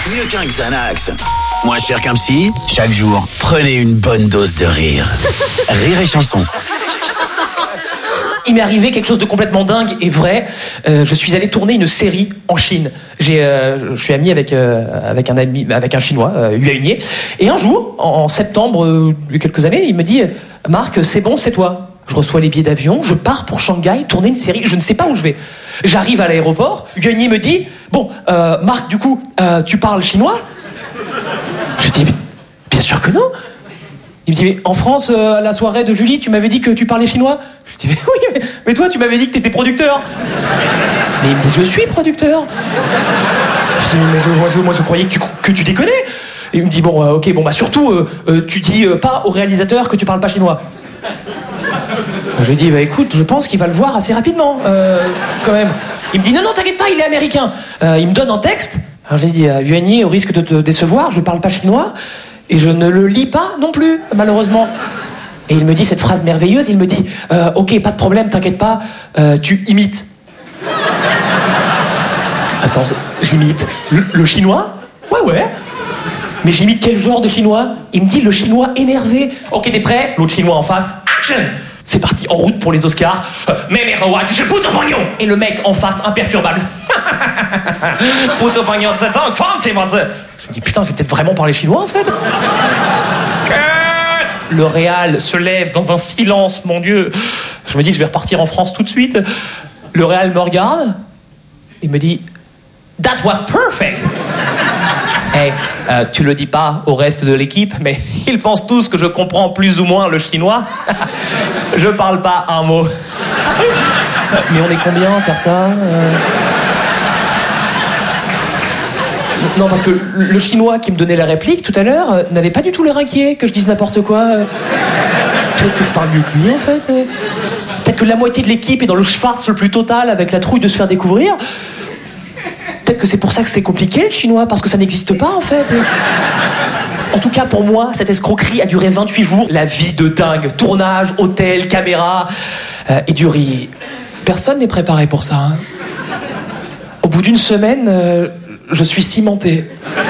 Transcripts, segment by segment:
Mieux qu'un Xanax. Moins cher qu'un psy, chaque jour, prenez une bonne dose de rire. Rire et chanson. Il m'est arrivé quelque chose de complètement dingue et vrai. Je suis allé tourner une série en Chine. Je suis ami avec un Chinois, Yuanier. Et un jour, en septembre, il y a quelques années, il me dit « Marc, c'est bon, c'est toi. » Je reçois les billets d'avion, je pars pour Shanghai tourner une série. Je ne sais pas où je vais. J'arrive à l'aéroport. Yuanier me dit « Bon, Marc, du coup, tu parles chinois ?» Je dis « Bien sûr que non. » Il me dit, mais en France, à la soirée de Julie, tu m'avais dit que tu parlais chinois. Je dis, mais oui, mais toi, tu m'avais dit que t'étais producteur. Mais il me dit, je suis producteur. Je dis, mais moi, je croyais que tu déconnais. Et il me dit, bon, ok, bon, bah surtout, tu dis pas au réalisateur que tu parles pas chinois. Je lui dis, bah écoute, je pense qu'il va le voir assez rapidement, quand même. Il me dit, non, t'inquiète pas, il est américain. Il me donne un texte. Alors je lui dis, Yuanier, au risque de te décevoir, je parle pas chinois. Et je ne le lis pas non plus, malheureusement. Et il me dit cette phrase merveilleuse, il me dit « Ok, pas de problème, t'inquiète pas, tu imites. » Attends, j'imite le chinois ? Ouais. Mais j'imite quel genre de chinois ? Il me dit le chinois énervé. Ok, t'es prêt ? L'autre chinois en face, action ! C'est parti, en route pour les Oscars. Mais je puto pognon ! Et le mec en face, imperturbable. Puto pognon, c'est ça, c'est bon. Je me dis, putain, j'ai peut-être vraiment parlé chinois, en fait. Le réal se lève dans un silence, mon Dieu. Je me dis, je vais repartir en France tout de suite. Le réal me regarde. Il me dit, that was perfect. Hey, tu le dis pas au reste de l'équipe, mais ils pensent tous que je comprends plus ou moins le chinois. Je parle pas un mot. Mais on est combien à faire ça Non, parce que le chinois qui me donnait la réplique tout à l'heure n'avait pas du tout l'air inquiet que je dise n'importe quoi. Peut-être que je parle mieux que lui, en fait. Peut-être que la moitié de l'équipe est dans le schwarz le plus total avec la trouille de se faire découvrir. Peut-être que c'est pour ça que c'est compliqué, le chinois, parce que ça n'existe pas, en fait. En tout cas, pour moi, cette escroquerie a duré 28 jours. La vie de dingue. Tournage, hôtel, caméra et du riz. Personne n'est préparé pour ça. Hein. Au bout d'une semaine... je suis cimenté.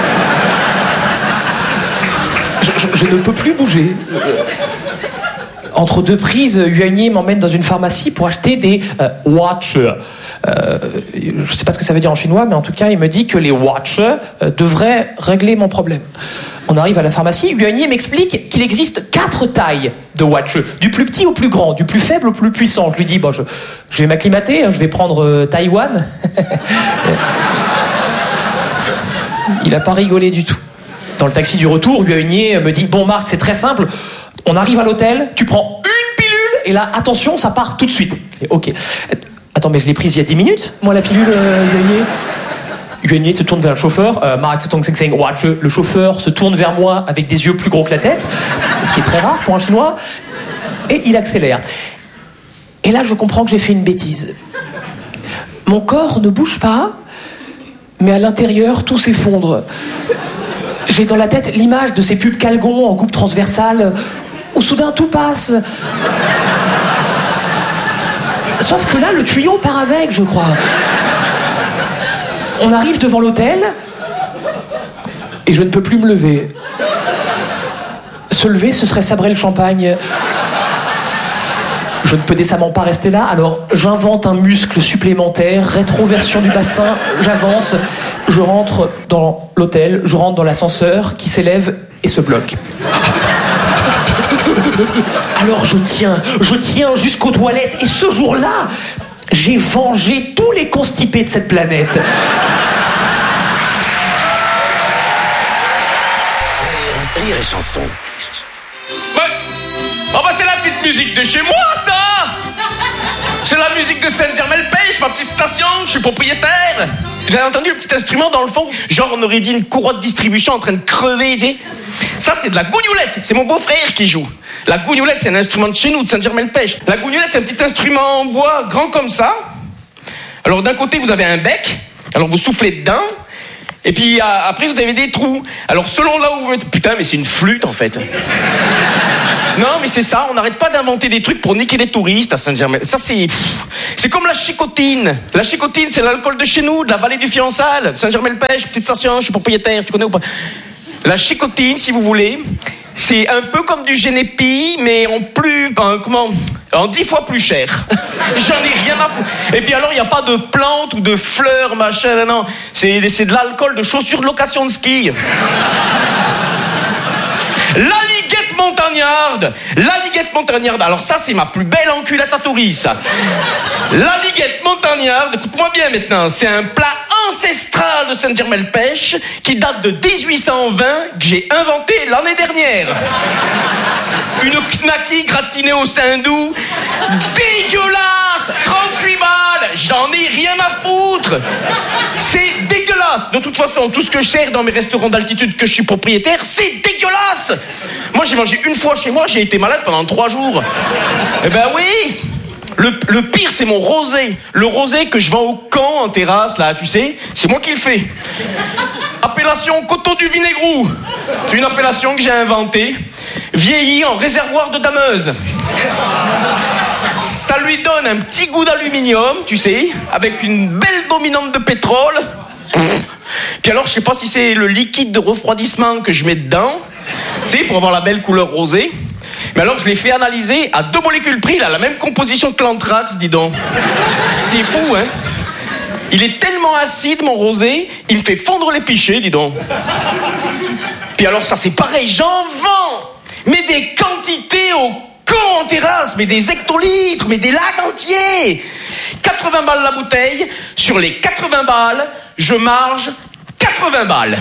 Je ne peux plus bouger. Entre deux prises, Yuanier m'emmène dans une pharmacie pour acheter des watch. Je sais pas ce que ça veut dire en chinois, mais en tout cas, il me dit que les watch devraient régler mon problème. On arrive à la pharmacie, Yuanier m'explique qu'il existe 4 tailles de watch, du plus petit au plus grand, du plus faible au plus puissant. Je lui dis, bon, je vais m'acclimater, je vais prendre Taïwan. Il a pas rigolé du tout. Dans le taxi du retour, Yuanier me dit, bon Marc, c'est très simple, on arrive à l'hôtel, tu prends une pilule, et là, attention, ça part tout de suite. Ok. Attends, mais je l'ai prise il y a 10 minutes, moi, la pilule, Yuanier. Yuanier se tourne vers le chauffeur, Marc se tourne watch. Le chauffeur se tourne vers moi avec des yeux plus gros que la tête, ce qui est très rare pour un Chinois, et il accélère. Et là, je comprends que j'ai fait une bêtise. Mon corps ne bouge pas, mais à l'intérieur, tout s'effondre. J'ai dans la tête l'image de ces pubs Calgon en coupe transversale, où soudain tout passe. Sauf que là, le tuyau part avec, je crois. On arrive devant l'hôtel, et je ne peux plus me lever. Se lever, ce serait sabrer le champagne. Je ne peux décemment pas rester là, alors j'invente un muscle supplémentaire, rétroversion du bassin, j'avance, je rentre dans l'hôtel, je rentre dans l'ascenseur qui s'élève et se bloque. Alors je tiens jusqu'aux toilettes, et ce jour-là, j'ai vengé tous les constipés de cette planète. Rire et chanson. C'est la petite musique de chez moi, ça. C'est la musique de Saint-Germain-le-Pêche, ma petite station, je suis propriétaire. J'ai entendu le petit instrument dans le fond, genre on aurait dit une courroie de distribution en train de crever, tu sais. Ça, c'est de la gougnolette, c'est mon beau-frère qui joue. La gougnolette, c'est un instrument de chez nous, de Saint-Germain-le-Pêche. La gougnolette, c'est un petit instrument en bois, grand comme ça. Alors d'un côté, vous avez un bec, alors vous soufflez dedans, Et puis après, vous avez des trous. Alors, selon là où vous êtes... Putain, mais c'est une flûte, en fait. Non, mais c'est ça. On n'arrête pas d'inventer des trucs pour niquer les touristes à Saint-Germain. Ça, c'est comme la chicotine. La chicotine, c'est l'alcool de chez nous, de la vallée du Fiançal, Saint-Germain-le-Pêche, petite station, je suis propriétaire, tu connais ou pas? La chicotine, si vous voulez, c'est un peu comme du Génépi, mais en 10 fois plus cher. J'en ai rien à foutre. Et puis alors, il n'y a pas de plantes ou de fleurs, machin, non. C'est de l'alcool de chaussures de location de ski. La liguette montagnarde. La liguette montagnarde. Alors ça, c'est ma plus belle enculette à touristes, ça. La liguette montagnarde, écoute-moi bien maintenant, c'est un plat ancestral de Saint-Germain-le-Pêche qui date de 1820, que j'ai inventé l'année dernière. Une knacky gratinée au saindoux, dégueulasse, 38 balles, j'en ai rien à foutre. C'est dégueulasse. De toute façon, tout ce que je sers dans mes restaurants d'altitude que je suis propriétaire, c'est dégueulasse. Moi, j'ai mangé une fois chez moi, j'ai été malade pendant 3 jours. Eh ben oui. Le pire, c'est mon rosé. Le rosé que je vends au camp en terrasse, là, tu sais. C'est moi qui le fais. Appellation Coteau du Vinaigrou. C'est une appellation que j'ai inventée. Vieilli en réservoir de dameuse. Ça lui donne un petit goût d'aluminium, tu sais, avec une belle dominante de pétrole. Puis alors, je sais pas si c'est le liquide de refroidissement que je mets dedans, tu sais, pour avoir la belle couleur rosée. Mais alors, je l'ai fait analyser à 2 molécules près, là, la même composition que l'anthrax, dis donc. C'est fou, hein. Il est tellement acide, mon rosé, il me fait fondre les pichets, dis donc. Puis alors, ça, c'est pareil, j'en vends, mais des quantités au con en terrasse, mais des hectolitres, mais des lacs entiers. 80 balles la bouteille, sur les 80 balles, je marge 80 balles.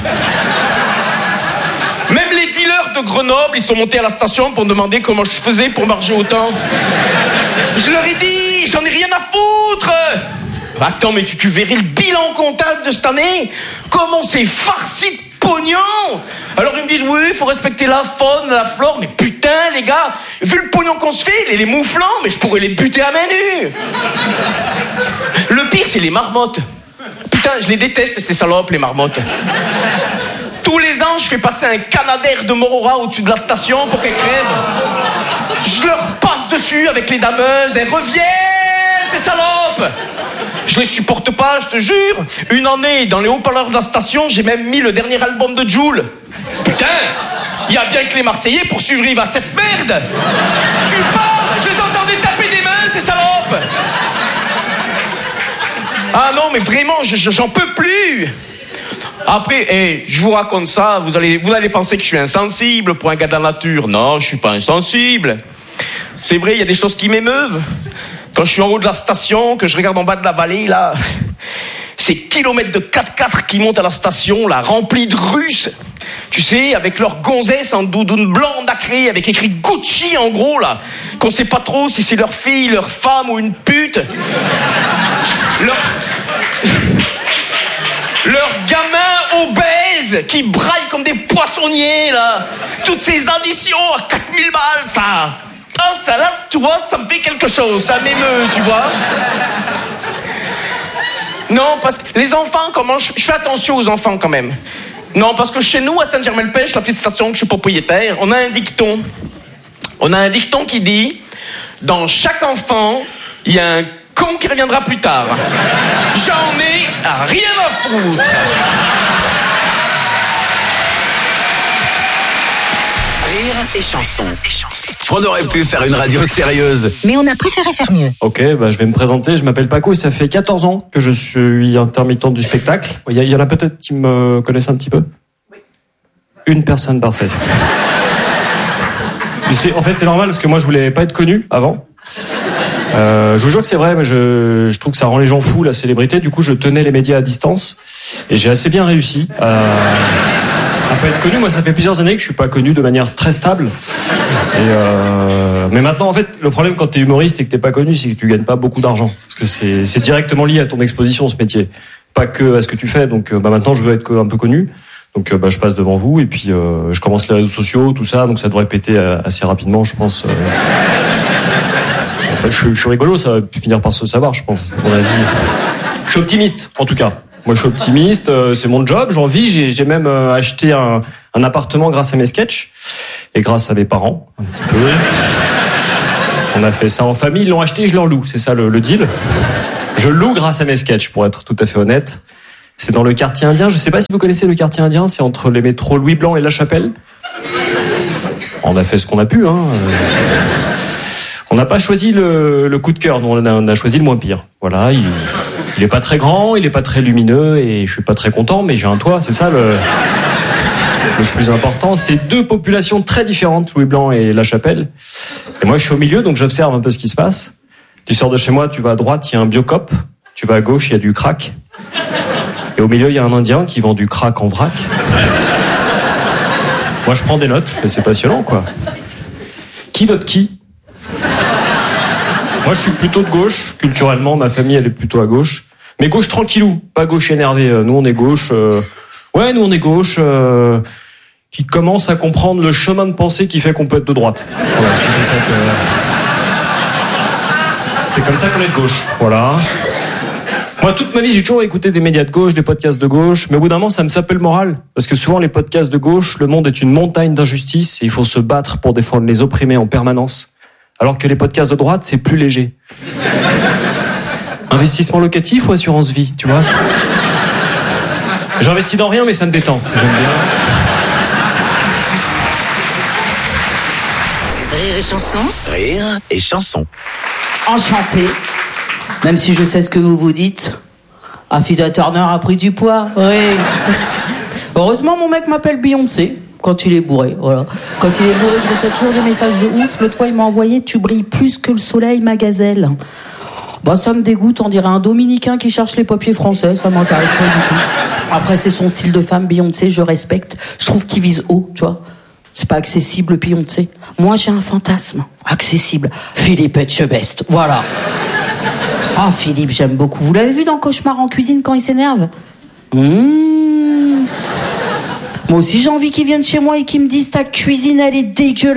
Même les dealers de Grenoble, ils sont montés à la station pour me demander comment je faisais pour marger autant. Je leur ai dit, j'en ai rien à foutre. Attends, mais tu verrais le bilan comptable de cette année? Comment c'est farci de pognon? Alors ils me disent, oui, il faut respecter la faune, la flore. Mais putain, les gars, vu le pognon qu'on se fait, les mouflons, mais je pourrais les buter à main nue. Le pire, c'est les marmottes. Putain, je les déteste, ces salopes, les marmottes. Tous les ans, je fais passer un Canadair de Morora au-dessus de la station pour qu'elles crèvent. Je leur passe dessus avec les dameuses. Elles reviennent, ces salopes. Je les supporte pas, je te jure. Une année, dans les haut-parleurs de la station, j'ai même mis le dernier album de Jul. Putain, il y a bien que les Marseillais pour survivre à cette merde. Tu parles, je les entendais taper des mains, ces salopes. Ah non, mais vraiment, j'en peux plus. Après, je vous raconte ça, vous allez penser que je suis insensible pour un gars de la nature. Non, je suis pas insensible. C'est vrai, il y a des choses qui m'émeuvent. Quand je suis en haut de la station, que je regarde en bas de la vallée, là, ces kilomètres de 4x4 qui montent à la station, là, remplis de Russes, tu sais, avec leurs gonzesses en doudoune blanc nacré, avec écrit Gucci en gros, là, qu'on sait pas trop si c'est leur fille, leur femme ou une pute. Leurs gamins obèses qui braillent comme des poissonniers, là. Toutes ces additions à 4000 balles, ça. Ah, ça, là, tu vois, ça me fait quelque chose. Ça m'émeut, tu vois. Non, parce que les enfants, je fais attention aux enfants, quand même. Non, parce que chez nous, à Saint-Germain-le-Pêche, la petite station que je suis propriétaire, on a un dicton. On a un dicton qui dit « Dans chaque enfant, il y a un con qui reviendra plus tard. » J'en ai rien à foutre. Rire et chanson. On aurait pu faire une radio sérieuse, mais on a préféré faire mieux. Ok, je vais me présenter. Je m'appelle Paco et ça fait 14 ans que je suis intermittent du spectacle. Il y en a peut-être qui me connaissent un petit peu. Oui. Une personne parfaite. En fait, c'est normal parce que moi, je voulais pas être connu avant. Je vous jure que c'est vrai, mais je trouve que ça rend les gens fous, la célébrité. Du coup, je tenais les médias à distance et j'ai assez bien réussi à pas être connu. Moi, ça fait plusieurs années que je suis pas connu de manière très stable. Mais maintenant, en fait, le problème quand t'es humoriste et que t'es pas connu, c'est que tu gagnes pas beaucoup d'argent. Parce que c'est directement lié à ton exposition, ce métier. Pas que à ce que tu fais. Donc, maintenant, je veux être un peu connu. Donc, je passe devant vous et puis je commence les réseaux sociaux, tout ça. Donc, ça devrait péter assez rapidement, je pense. Je suis rigolo, ça va finir par se savoir, je pense. On a dit. Je suis optimiste, en tout cas. Moi, je suis optimiste, c'est mon job, j'en vis. J'ai même acheté un appartement grâce à mes sketchs et grâce à mes parents, un petit peu. On a fait ça en famille, ils l'ont acheté, je leur loue, c'est ça le deal. Je loue grâce à mes sketchs, pour être tout à fait honnête. C'est dans le quartier indien. Je sais pas si vous connaissez le quartier indien, c'est entre les métros Louis Blanc et La Chapelle. On a fait ce qu'on a pu, hein. On n'a pas choisi le coup de cœur, nous on a choisi le moins pire. Voilà, il est pas très grand, il est pas très lumineux et je suis pas très content, mais j'ai un toit, c'est ça le plus important. C'est deux populations très différentes, Louis Blanc et La Chapelle. Et moi je suis au milieu, donc j'observe un peu ce qui se passe. Tu sors de chez moi, tu vas à droite, il y a un Biocop. Tu vas à gauche, il y a du crack. Et au milieu, il y a un Indien qui vend du crack en vrac. Moi, je prends des notes, mais c'est passionnant, quoi. Qui vote qui ? Moi, je suis plutôt de gauche. Culturellement, ma famille, elle est plutôt à gauche. Mais gauche tranquillou, pas gauche énervée. Nous, on est gauche... nous, on est gauche... qui commence à comprendre le chemin de pensée qui fait qu'on peut être de droite. Voilà, c'est comme ça qu'on est de gauche. Voilà. Moi, toute ma vie, j'ai toujours écouté des médias de gauche, des podcasts de gauche, mais au bout d'un moment, ça me sapait le moral. Parce que souvent, les podcasts de gauche, le monde est une montagne d'injustice et il faut se battre pour défendre les opprimés en permanence. Alors que les podcasts de droite, c'est plus léger. Investissement locatif ou assurance vie, tu vois ? J'investis dans rien, mais ça me détend. J'aime bien. Rire et chanson. Rire et chanson. Enchanté. Même si je sais ce que vous vous dites. Affida Turner a pris du poids. Oui. Heureusement, mon mec m'appelle Beyoncé. Quand il est bourré, voilà. Quand il est bourré, je reçois toujours des messages de ouf. L'autre fois, il m'a envoyé « Tu brilles plus que le soleil, ma gazelle ». Bah, ça me dégoûte, on dirait un Dominicain qui cherche les papiers français, ça m'intéresse pas du tout. Après, c'est son style de femme, Beyoncé, je respecte. Je trouve qu'il vise haut, tu vois. C'est pas accessible, Beyoncé. Moi, j'ai un fantasme. Accessible. Philippe Etchebest, voilà. Ah, Philippe, j'aime beaucoup. Vous l'avez vu dans Cauchemar en cuisine quand il s'énerve ? Moi aussi, j'ai envie qu'il vienne chez moi et qu'il me dise « Ta cuisine, elle est dégueulasse !»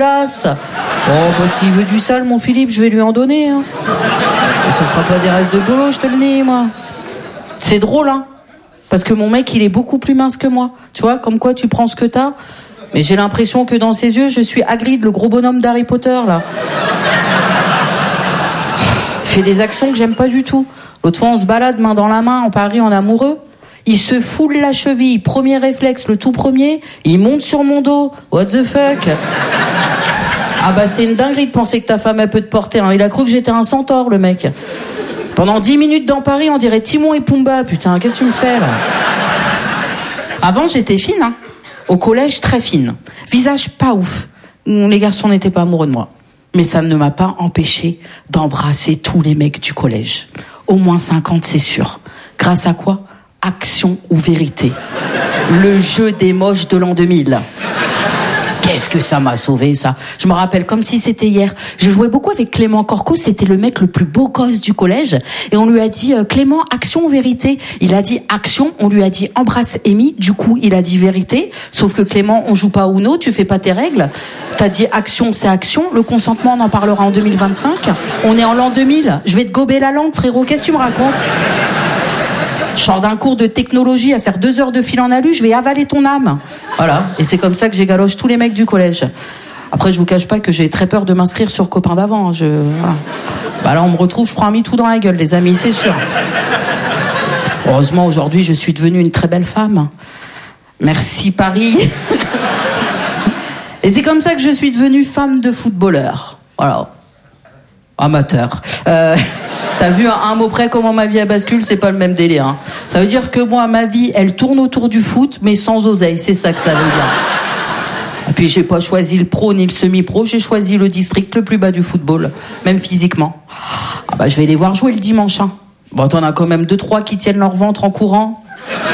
Oh, bah, s'il veut du sale, mon Philippe, je vais lui en donner, hein. Et ça sera pas des restes de bolo, je te le dis, moi. C'est drôle, hein. Parce que mon mec, il est beaucoup plus mince que moi. Tu vois, comme quoi tu prends ce que t'as. Mais j'ai l'impression que dans ses yeux, je suis Hagrid, le gros bonhomme d'Harry Potter, là. Il fait des actions que j'aime pas du tout. L'autre fois, on se balade main dans la main en Paris en amoureux. Il se foule la cheville, premier réflexe, le tout premier, il monte sur mon dos. What the fuck ? Ah bah c'est une dinguerie de penser que ta femme elle peut te porter, hein. Il a cru que j'étais un centaure, le mec. Pendant 10 minutes dans Paris, on dirait Timon et Pumba. Putain, qu'est-ce que tu me fais, là ? Avant, j'étais fine, hein. Au collège, très fine. Visage pas ouf. Les garçons n'étaient pas amoureux de moi. Mais ça ne m'a pas empêché d'embrasser tous les mecs du collège. Au moins 50, c'est sûr. Grâce à quoi ? Action ou vérité. Le jeu des moches de l'an 2000. Qu'est-ce que ça m'a sauvé, ça. Je me rappelle comme si c'était hier. Je jouais beaucoup avec Clément Corco, c'était le mec le plus beau gosse du collège. Et on lui a dit, Clément, action ou vérité ? Il a dit action, on lui a dit embrasse Amy. Du coup, il a dit vérité. Sauf que Clément, on joue pas au Uno, tu fais pas tes règles. T'as dit action, c'est action. Le consentement, on en parlera en 2025. On est en l'an 2000. Je vais te gober la langue, frérot. Qu'est-ce que tu me racontes ? Je sors d'un cours de technologie à faire 2 heures de fil en alu, je vais avaler ton âme. Voilà. Et c'est comme ça que j'égaloche tous les mecs du collège. Après, je vous cache pas que j'ai très peur de m'inscrire sur Copain d'avant. Voilà. Bah là, on me retrouve, je prends un MeToo dans la gueule, les amis, c'est sûr. Heureusement, aujourd'hui, je suis devenue une très belle femme. Merci, Paris. Et c'est comme ça que je suis devenue fan de footballeur. Voilà. Amateur. T'as vu à un mot près comment ma vie a bascule, c'est pas le même délire, hein. Ça veut dire que moi, ma vie, elle tourne autour du foot, mais sans oseille, c'est ça que ça veut dire. Et puis j'ai pas choisi le pro ni le semi-pro, j'ai choisi le district le plus bas du football, même physiquement. Ah bah je vais les voir jouer le dimanche, hein. Bon, t'en as quand même 2-3 qui tiennent leur ventre en courant.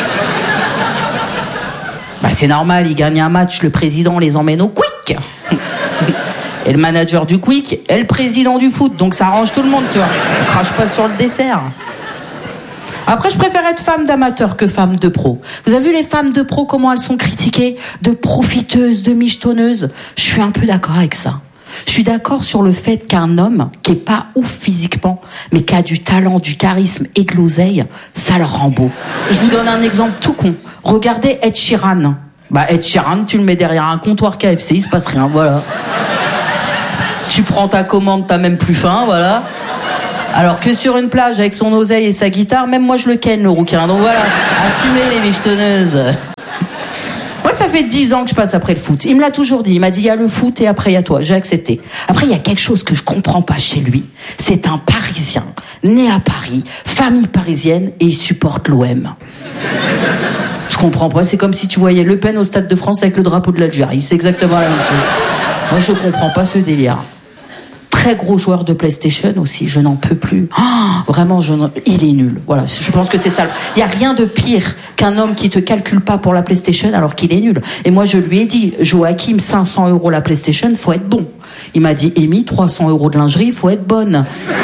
Bah c'est normal, ils gagnent un match, le président les emmène au quick. Et le manager du Quick est le président du foot, donc ça arrange tout le monde, tu vois. On crache pas sur le dessert. Après, je préfère être femme d'amateur que femme de pro. Vous avez vu les femmes de pro, comment elles sont critiquées ? De profiteuses, de michetonneuses. Je suis un peu d'accord avec ça. Je suis d'accord sur le fait qu'un homme qui est pas ouf physiquement, mais qui a du talent, du charisme et de l'oseille, ça le rend beau. Je vous donne un exemple tout con. Regardez Ed Sheeran. Ed Sheeran, tu le mets derrière un comptoir KFC, il se passe rien, voilà. Tu prends ta commande, t'as même plus faim, voilà. Alors que sur une plage avec son oseille et sa guitare, même moi je le ken le rouquin. Donc voilà, assumez les michetonneuses. Moi, ça fait 10 ans que je passe après le foot. Il me l'a toujours dit. Il m'a dit, il y a le foot et après, il y a toi. J'ai accepté. Après, il y a quelque chose que je comprends pas chez lui. C'est un Parisien, né à Paris, famille parisienne, et il supporte l'OM. Je comprends pas. C'est comme si tu voyais Le Pen au Stade de France avec le drapeau de l'Algérie. C'est exactement la même chose. Moi, je comprends pas ce délire. Très gros joueur de PlayStation aussi, je n'en peux plus. Vraiment, il est nul. Voilà, je pense que c'est ça. Il n'y a rien de pire qu'un homme qui te calcule pas pour la PlayStation alors qu'il est nul. Et moi, je lui ai dit, Joachim, 500 € la PlayStation, faut être bon. Il m'a dit, Amy, 300 € de lingerie, faut être bonne.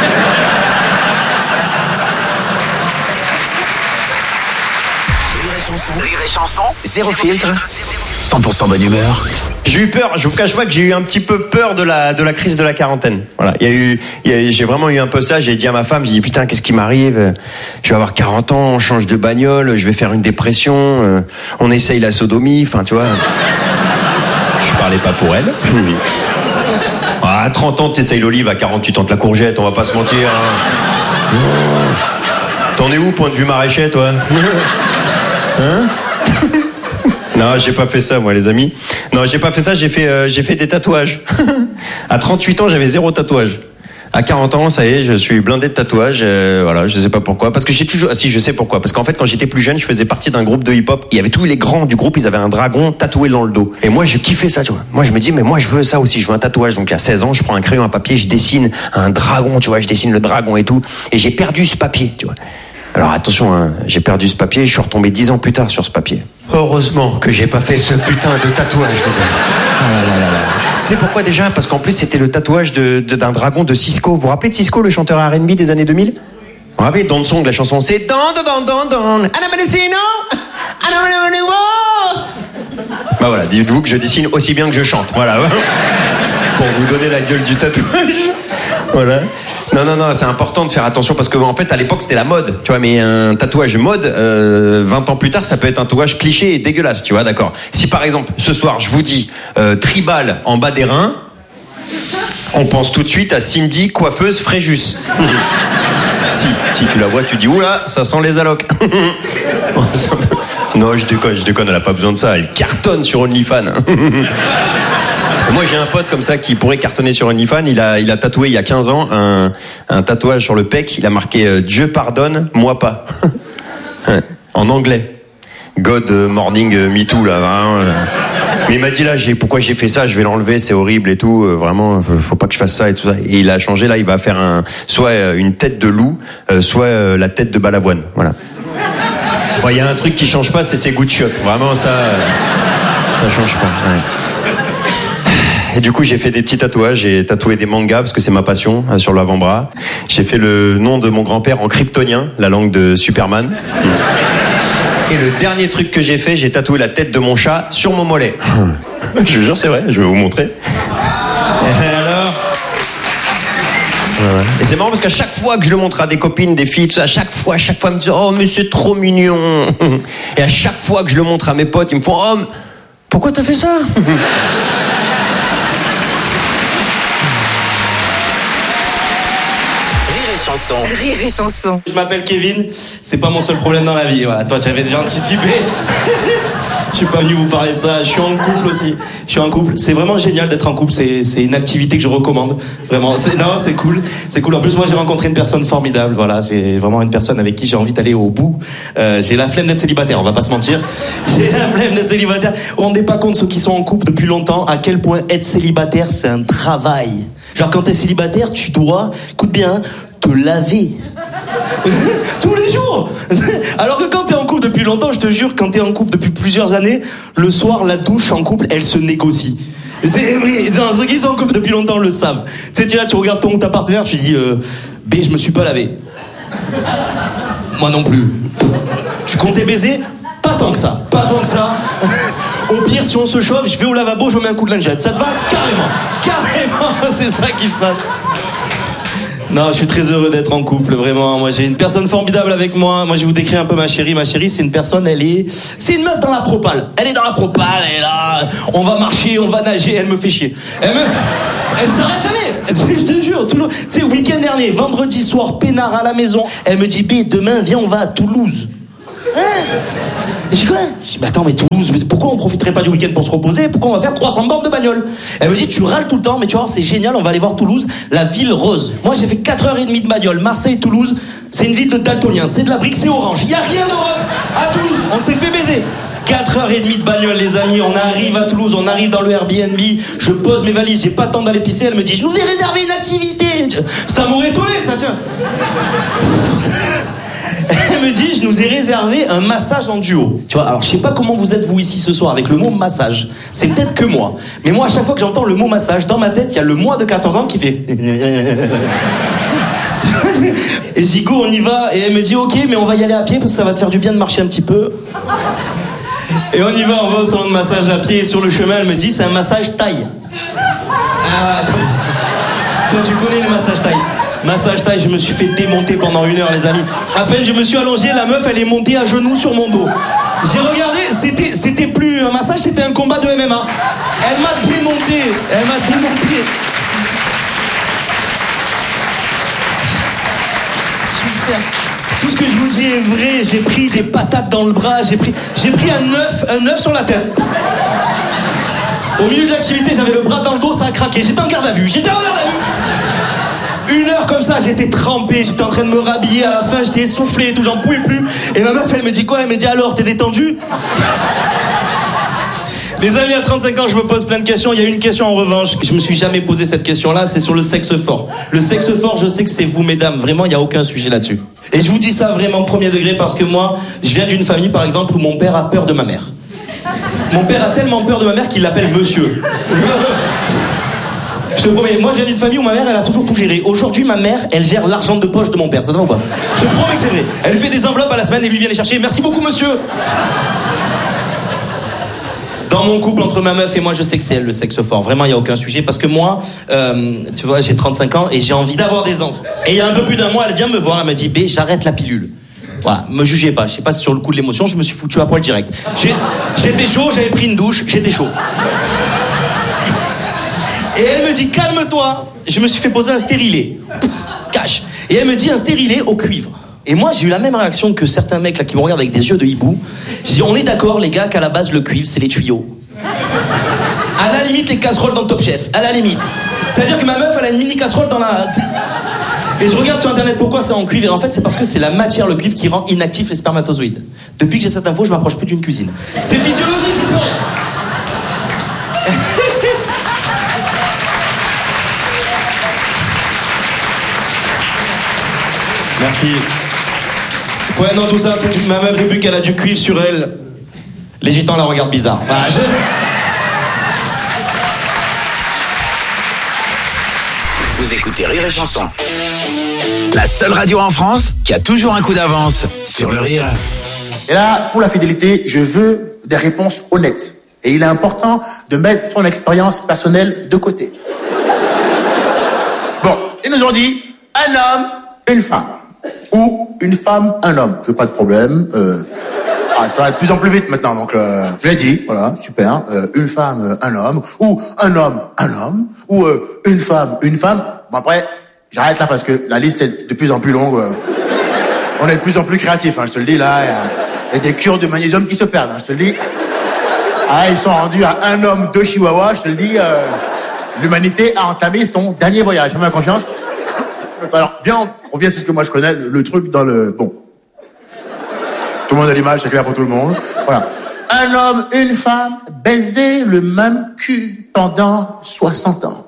Rire et chanson, zéro filtre, 100% bonne humeur. J'ai eu peur, je vous cache pas que j'ai eu un petit peu peur de la crise de la quarantaine. Voilà, j'ai vraiment eu un peu ça. J'ai dit à ma femme, j'ai dit putain, qu'est-ce qui m'arrive ? Je vais avoir 40 ans, on change de bagnole, je vais faire une dépression, on essaye la sodomie, enfin tu vois. Je parlais pas pour elle. À 30 ans, t'essayes l'olive, à 40, tu tentes la courgette, on va pas se mentir. Hein. T'en es où, point de vue maraîcher, toi ? Hein ? Non, j'ai pas fait ça, moi, les amis. Non, j'ai pas fait ça, j'ai fait des tatouages. À 38 ans, j'avais 0 tatouage. À 40 ans, ça y est, je suis blindé de tatouages. Voilà, je sais pas pourquoi. Parce que j'ai toujours... Si, je sais pourquoi. Parce qu'en fait, quand j'étais plus jeune, je faisais partie d'un groupe de hip-hop. Il y avait tous les grands du groupe, ils avaient un dragon tatoué dans le dos. Et moi, je kiffais ça, tu vois. Moi, je me dis, mais moi, je veux ça aussi. Je veux un tatouage. Donc, à 16 ans, je prends un crayon à papier, je dessine un dragon, tu vois. Je dessine le dragon et tout. Et j'ai perdu ce papier, tu vois. Alors attention, hein, j'ai perdu ce papier, je suis retombé 10 ans plus tard sur ce papier. Heureusement que j'ai pas fait ce putain de tatouage, les amis. Oh là là là là. Tu sais pourquoi déjà ? Parce qu'en plus c'était le tatouage d'un dragon de Cisco. Vous vous rappelez de Cisco, le chanteur R&B des années 2000 ? Vous vous rappelez Don Song, la chanson, c'est Don Don Don Don Don. Bah voilà, dites-vous que je dessine aussi bien que je chante. Voilà. Pour vous donner la gueule du tatouage. Voilà. Non, c'est important de faire attention parce que en fait à l'époque c'était la mode, tu vois, mais un tatouage mode 20 ans plus tard ça peut être un tatouage cliché et dégueulasse, tu vois, d'accord. Si par exemple ce soir je vous dis tribal en bas des reins, on pense tout de suite à Cindy coiffeuse Fréjus. si tu la vois tu dis oula ça sent les allocs. Non je déconne, elle a pas besoin de ça, elle cartonne sur OnlyFans. Moi j'ai un pote comme ça qui pourrait cartonner sur OnlyFans. Il a tatoué il y a 15 ans un tatouage sur le pec. Il a marqué Dieu pardonne, moi pas. En anglais. God morning me too là. Mais il m'a dit là pourquoi j'ai fait ça, je vais l'enlever, c'est horrible et tout. Vraiment faut pas que je fasse ça et tout ça. Et il a changé là, il va faire soit une tête de loup, soit la tête de balavoine. Voilà. Il y a un truc qui change pas, c'est ses goûts de chiottes. Vraiment ça change pas. Ouais. Et du coup, j'ai fait des petits tatouages. J'ai tatoué des mangas parce que c'est ma passion sur l'avant-bras. J'ai fait le nom de mon grand-père en kryptonien, la langue de Superman. Et le dernier truc que j'ai fait, j'ai tatoué la tête de mon chat sur mon mollet. Je vous jure, c'est vrai. Je vais vous montrer. Et alors voilà. Et c'est marrant parce qu'à chaque fois que je le montre à des copines, des filles, tout ça, à chaque fois, elles me disent oh mais c'est trop mignon. Et à chaque fois que je le montre à mes potes, ils me font oh pourquoi t'as fait ça? Rire et chanson. Je m'appelle Kevin, c'est pas mon seul problème dans la vie. Voilà, toi tu avais déjà anticipé. Je suis pas venu vous parler de ça. Je suis en couple aussi. Je suis en couple. C'est vraiment génial d'être en couple. C'est une activité que je recommande. Vraiment. C'est cool. C'est cool. En plus, moi j'ai rencontré une personne formidable. Voilà, c'est vraiment une personne avec qui j'ai envie d'aller au bout. J'ai la flemme d'être célibataire. On va pas se mentir. J'ai la flemme d'être célibataire. Vous vous rendez pas compte ceux qui sont en couple depuis longtemps à quel point être célibataire c'est un travail. Genre quand t'es célibataire, tu dois, écoute bien, te laver tous les jours. Alors que quand t'es en couple depuis longtemps, je te jure, quand t'es en couple depuis plusieurs années, le soir la douche en couple elle se négocie. Ceux qui sont en couple depuis longtemps le savent. Tu sais, tu regardes ta partenaire, tu dis B, je me suis pas lavé. Moi non plus. Tu comptais baiser? Pas tant que ça. Au pire, si on se chauffe, je vais au lavabo, je me mets un coup de lingette. Ça te va? Carrément, c'est ça qui se passe. Non, je suis très heureux d'être en couple, vraiment. Moi, j'ai une personne formidable avec moi. Moi, je vais vous décrire un peu ma chérie. Ma chérie, c'est une personne, c'est une meuf dans la propale. Elle est dans la propale, elle est là. On va marcher, on va nager, elle me fait chier. Elle s'arrête jamais. Je te jure, toujours. Tu sais, week-end dernier, vendredi soir, peinard à la maison. Elle me dit, B, demain, viens, on va à Toulouse. Hein? Je dis quoi? Je dis, mais attends, mais Toulouse, pourquoi on profiterait pas du week-end pour se reposer? Pourquoi on va faire 300 bornes de bagnole? Elle me dit, tu râles tout le temps, mais tu vois, c'est génial, on va aller voir Toulouse, la ville rose. Moi, j'ai fait 4h30 de bagnole. Marseille, Toulouse, c'est une ville de daltoniens. C'est de la brique, c'est orange. Il y a rien de rose. À Toulouse, on s'est fait baiser. 4h30 de bagnole, les amis. On arrive à Toulouse, on arrive dans le Airbnb. Je pose mes valises, j'ai pas le temps d'aller pisser. Elle me dit, je nous ai réservé une activité. Ça m'aurait étonné, ça, tiens. Elle me dit, je nous ai réservé un massage en duo. Tu vois, alors je sais pas comment vous êtes vous ici ce soir avec le mot massage. C'est peut-être que moi. Mais moi, à chaque fois que j'entends le mot massage, dans ma tête, il y a le moi de 14 ans qui fait... Et je dis, go, on y va. Et elle me dit, ok, mais on va y aller à pied parce que ça va te faire du bien de marcher un petit peu. Et on y va, on va au salon de massage à pied. Et sur le chemin, elle me dit, c'est un massage taille. Ah, toi, tu connais le massage taille. Massage taille, je me suis fait démonter pendant 1 heure, les amis. À peine je me suis allongé, la meuf, elle est montée à genoux sur mon dos. J'ai regardé, c'était plus un massage, c'était un combat de MMA. Elle m'a démonté. Super. Tout ce que je vous dis est vrai. J'ai pris des patates dans le bras, j'ai pris un œuf sur la tête. Au milieu de l'activité, j'avais le bras dans le dos, ça a craqué. J'étais en garde à vue. 1 heure comme ça, j'étais trempé, j'étais en train de me rhabiller à la fin, j'étais essoufflé et tout, j'en pouvais plus. Et ma meuf, elle me dit quoi? Elle me dit, alors, t'es détendu? Les amis, à 35 ans, je me pose plein de questions. Il y a une question en revanche, que je me suis jamais posé cette question-là, c'est sur le sexe fort. Le sexe fort, je sais que c'est vous, mesdames. Vraiment, il n'y a aucun sujet là-dessus. Et je vous dis ça vraiment premier degré parce que moi, je viens d'une famille, par exemple, où mon père a peur de ma mère. Mon père a tellement peur de ma mère qu'il l'appelle monsieur. Je te promets, moi je viens d'une famille où ma mère elle a toujours tout géré. Aujourd'hui ma mère elle gère l'argent de poche de mon père, ça te va ou pas? Je te promets que c'est vrai. Elle fait des enveloppes à la semaine et lui vient les chercher. Merci beaucoup monsieur. Dans mon couple entre ma meuf et moi, je sais que c'est elle le sexe fort. Vraiment, il n'y a aucun sujet parce que moi, tu vois, j'ai 35 ans et j'ai envie d'avoir des enfants. Et il y a un peu plus d'un mois, elle vient me voir, elle me dit, B, j'arrête la pilule. Voilà, me jugez pas, je sais pas si sur le coup de l'émotion, je me suis foutu à poil direct. J'étais chaud, j'avais pris une douche, j'étais chaud. Et elle me dit, calme-toi, je me suis fait poser un stérilet. Cache. Et elle me dit, un stérilet au cuivre. Et moi, j'ai eu la même réaction que certains mecs là qui me regardent avec des yeux de hibou. J'ai dit, on est d'accord, les gars, qu'à la base, le cuivre, c'est les tuyaux. À la limite, les casseroles dans Top Chef. À la limite. C'est-à-dire que ma meuf, elle a une mini casserole dans la... Et je regarde sur internet pourquoi c'est en cuivre. Et en fait, c'est parce que c'est la matière, le cuivre, qui rend inactifs les spermatozoïdes. Depuis que j'ai cette info, je m'approche plus d'une cuisine. C'est physiologique, j'y peux rien. Merci. Ouais, non, tout ça, c'est que ma meuf, depuis qu'elle a du cuivre sur elle, les gitans la regardent bizarre. Voilà, Vous écoutez Rire et Chanson. La seule radio en France qui a toujours un coup d'avance sur le rire. Et là, pour la fidélité, je veux des réponses honnêtes. Et il est important de mettre son expérience personnelle de côté. Bon, ils nous ont dit, un homme, une femme. Ou une femme, un homme. Je veux pas de problème. Ça va de plus en plus vite maintenant, donc je l'ai dit, voilà, super. Une femme, un homme. Ou un homme, un homme. Ou une femme, une femme. Bon après, j'arrête là parce que la liste est de plus en plus longue. On est de plus en plus créatifs, hein, je te le dis là. Il y a des cures de magnésium qui se perdent, hein, je te le dis. Ah, ils sont rendus à un homme, 2 chihuahuas, je te le dis. L'humanité a entamé son dernier voyage. Fais-moi confiance. Alors, viens, on revient sur ce que moi je connais, le truc dans le... Bon. Tout le monde a l'image, c'est clair pour tout le monde. Voilà. Un homme, une femme, baiser le même cul pendant 60 ans.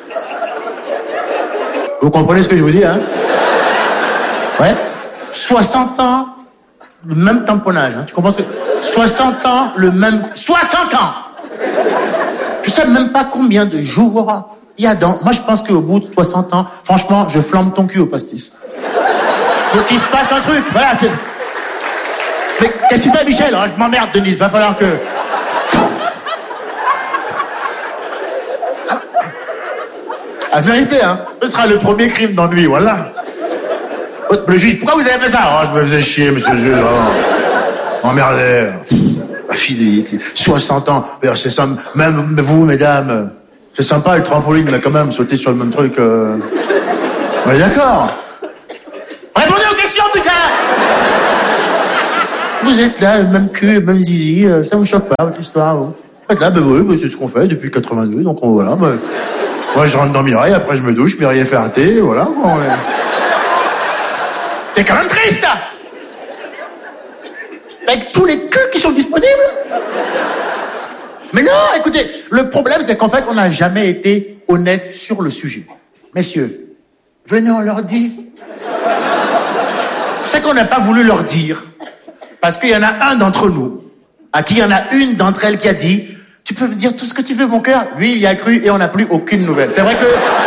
Vous comprenez ce que je vous dis, hein? Ouais. 60 ans, le même tamponnage, hein. Tu comprends ce que... 60 ans, le même... 60 ans! Je sais même pas combien de jours... il y a dans... Moi, je pense qu'au bout de 60 ans, franchement, je flambe ton cul au pastis. Faut qu'il se passe un truc, voilà. Mais qu'est-ce que tu fais, Michel? Je m'emmerde, Denise, va falloir que... La vérité, hein. Ce sera le premier crime d'ennui, voilà. Le juge, pourquoi vous avez fait ça? Oh, je me faisais chier, monsieur le juge. Oh. Emmerdé. La fidélité. 60 ans. D'ailleurs, c'est ça. Même vous, mesdames, c'est sympa le trampoline, mais quand même, sauter sur le même truc. On est d'accord. Répondez aux questions, putain! Vous êtes là, le même cul, le même zizi, ça vous choque pas, votre histoire, vous? Vous êtes là, ben oui, c'est ce qu'on fait depuis 82, donc voilà. Ben, moi, je rentre dans Mireille, après je me douche, Mireille fait un thé, voilà. Bon, T'es quand même triste, là! Avec tous les culs qui sont disponibles? Mais non, écoutez, le problème, c'est qu'en fait, on n'a jamais été honnête sur le sujet. Messieurs, venez, on leur dit. C'est qu'on n'a pas voulu leur dire. Parce qu'il y en a un d'entre nous, à qui il y en a une d'entre elles qui a dit « Tu peux me dire tout ce que tu veux, mon cœur ?» Lui, il y a cru et on n'a plus aucune nouvelle. C'est vrai que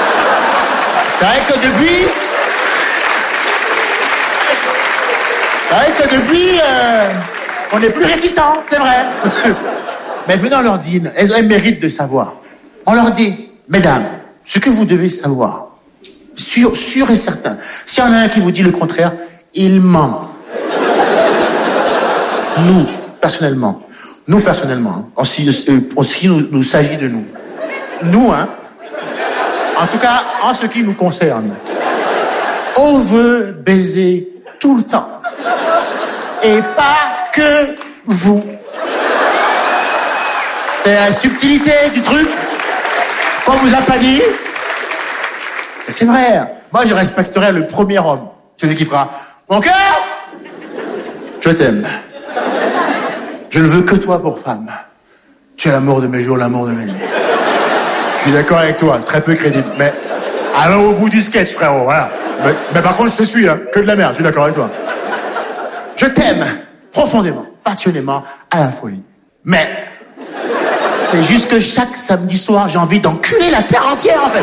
depuis, on est plus réticents, c'est vrai. Mais venez, on leur dit, elles méritent de savoir. On leur dit, mesdames, ce que vous devez savoir, sûr et certain, s'il y en a un qui vous dit le contraire, il ment. Nous, personnellement, en ce qui nous s'agit de nous. Nous, hein, en tout cas, en ce qui nous concerne, on veut baiser tout le temps. Et pas que vous. C'est la subtilité du truc qu'on vous a pas dit. C'est vrai. Moi, je respecterai le premier homme. Celui qui fera « Mon cœur, je t'aime. Je ne veux que toi pour femme. Tu es l'amour de mes jours, l'amour de mes nuits. » Je suis d'accord avec toi, très peu crédible. Mais allons au bout du sketch, frérot, voilà. Mais par contre, je te suis, hein. Que de la merde, je suis d'accord avec toi. Je t'aime profondément, passionnément, à la folie. Mais c'est juste que chaque samedi soir, j'ai envie d'enculer la terre entière, en fait.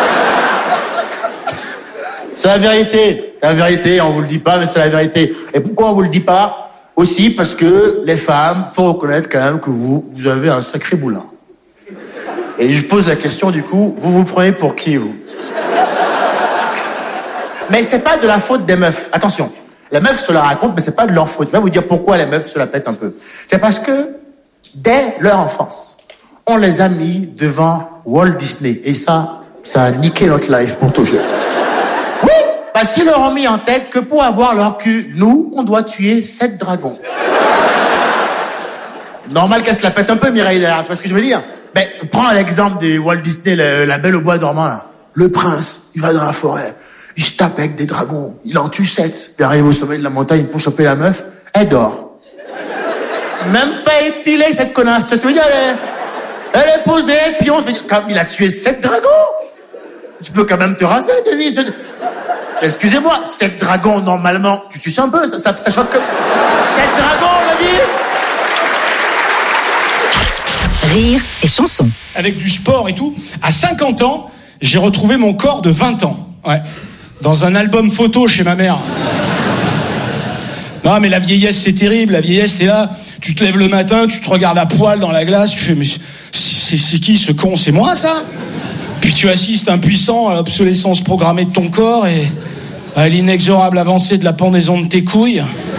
C'est la vérité. C'est la vérité, on vous le dit pas, mais c'est la vérité. Et pourquoi on vous le dit pas? Aussi parce que les femmes, faut reconnaître quand même que vous avez un sacré boulin. Et je pose la question, du coup, vous prenez pour qui, vous? Mais c'est pas de la faute des meufs. Attention. Les meufs se la racontent, mais c'est pas de leur faute. Je vais vous dire pourquoi les meufs se la pètent un peu. C'est parce que, dès leur enfance, on les a mis devant Walt Disney. Et ça a niqué notre life pour toujours. Oui, parce qu'ils leur ont mis en tête que pour avoir leur cul, nous, on doit tuer 7 dragons. Normal qu'elle se la pète un peu, Mireille, derrière. Tu vois ce que je veux dire? Mais prends l'exemple de Walt Disney, la Belle au bois dormant, là. Le prince, il va dans la forêt. Il se tape avec des dragons. Il en tue 7. Puis il arrive au sommet de la montagne pour choper la meuf. Elle dort. Même pas épilée, cette connasse. Tu sais ce que je veux dire? Elle est posée, puis on se dit, quand il a tué 7 dragons. Tu peux quand même te raser, Denis. Excusez-moi, 7 dragons, normalement, tu suces un peu, ça choque comme... 7 dragons, on l'a dit. Rire et chanson. Avec du sport et tout, à 50 ans, j'ai retrouvé mon corps de 20 ans. Ouais. Dans un album photo chez ma mère. Non, mais la vieillesse, c'est terrible. La vieillesse, t'es là, tu te lèves le matin, tu te regardes à poil dans la glace, tu fais, mais c'est qui ce con? C'est moi, ça? Puis tu assistes impuissant à l'obsolescence programmée de ton corps et à l'inexorable avancée de la pendaison de tes couilles.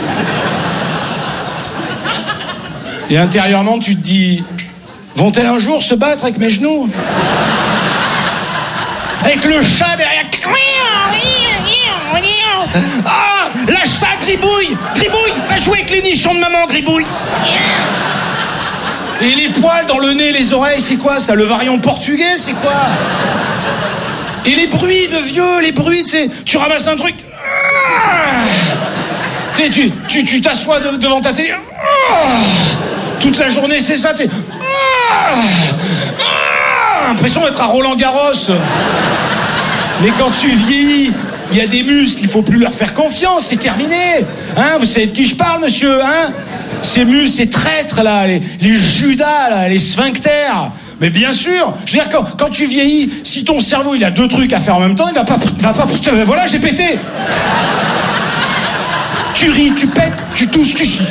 Et intérieurement, tu te dis, vont-elles un jour se battre avec mes genoux? Avec le chat derrière. Ah, lâche ça, Gribouille! Gribouille, va jouer avec les nichons de maman, Gribouille! Et les poils dans le nez, les oreilles, c'est quoi ça? Le variant portugais, c'est quoi? Et les bruits de vieux, les bruits, tu sais, tu ramasses un truc. Tu sais, tu t'assois devant ta télé. Toute la journée, c'est ça, tu sais. L'impression d'être à Roland-Garros. Mais quand tu vieillis, il y a des muscles, il faut plus leur faire confiance, c'est terminé. Hein, vous savez de qui je parle, monsieur, hein? Ces muscles, ces traîtres, là, les Judas, là, les sphincters. Mais bien sûr, je veux dire, quand tu vieillis, si ton cerveau, il a 2 trucs à faire en même temps, il va pas, voilà, j'ai pété. Tu ris, tu pètes, tu tousses, tu chies.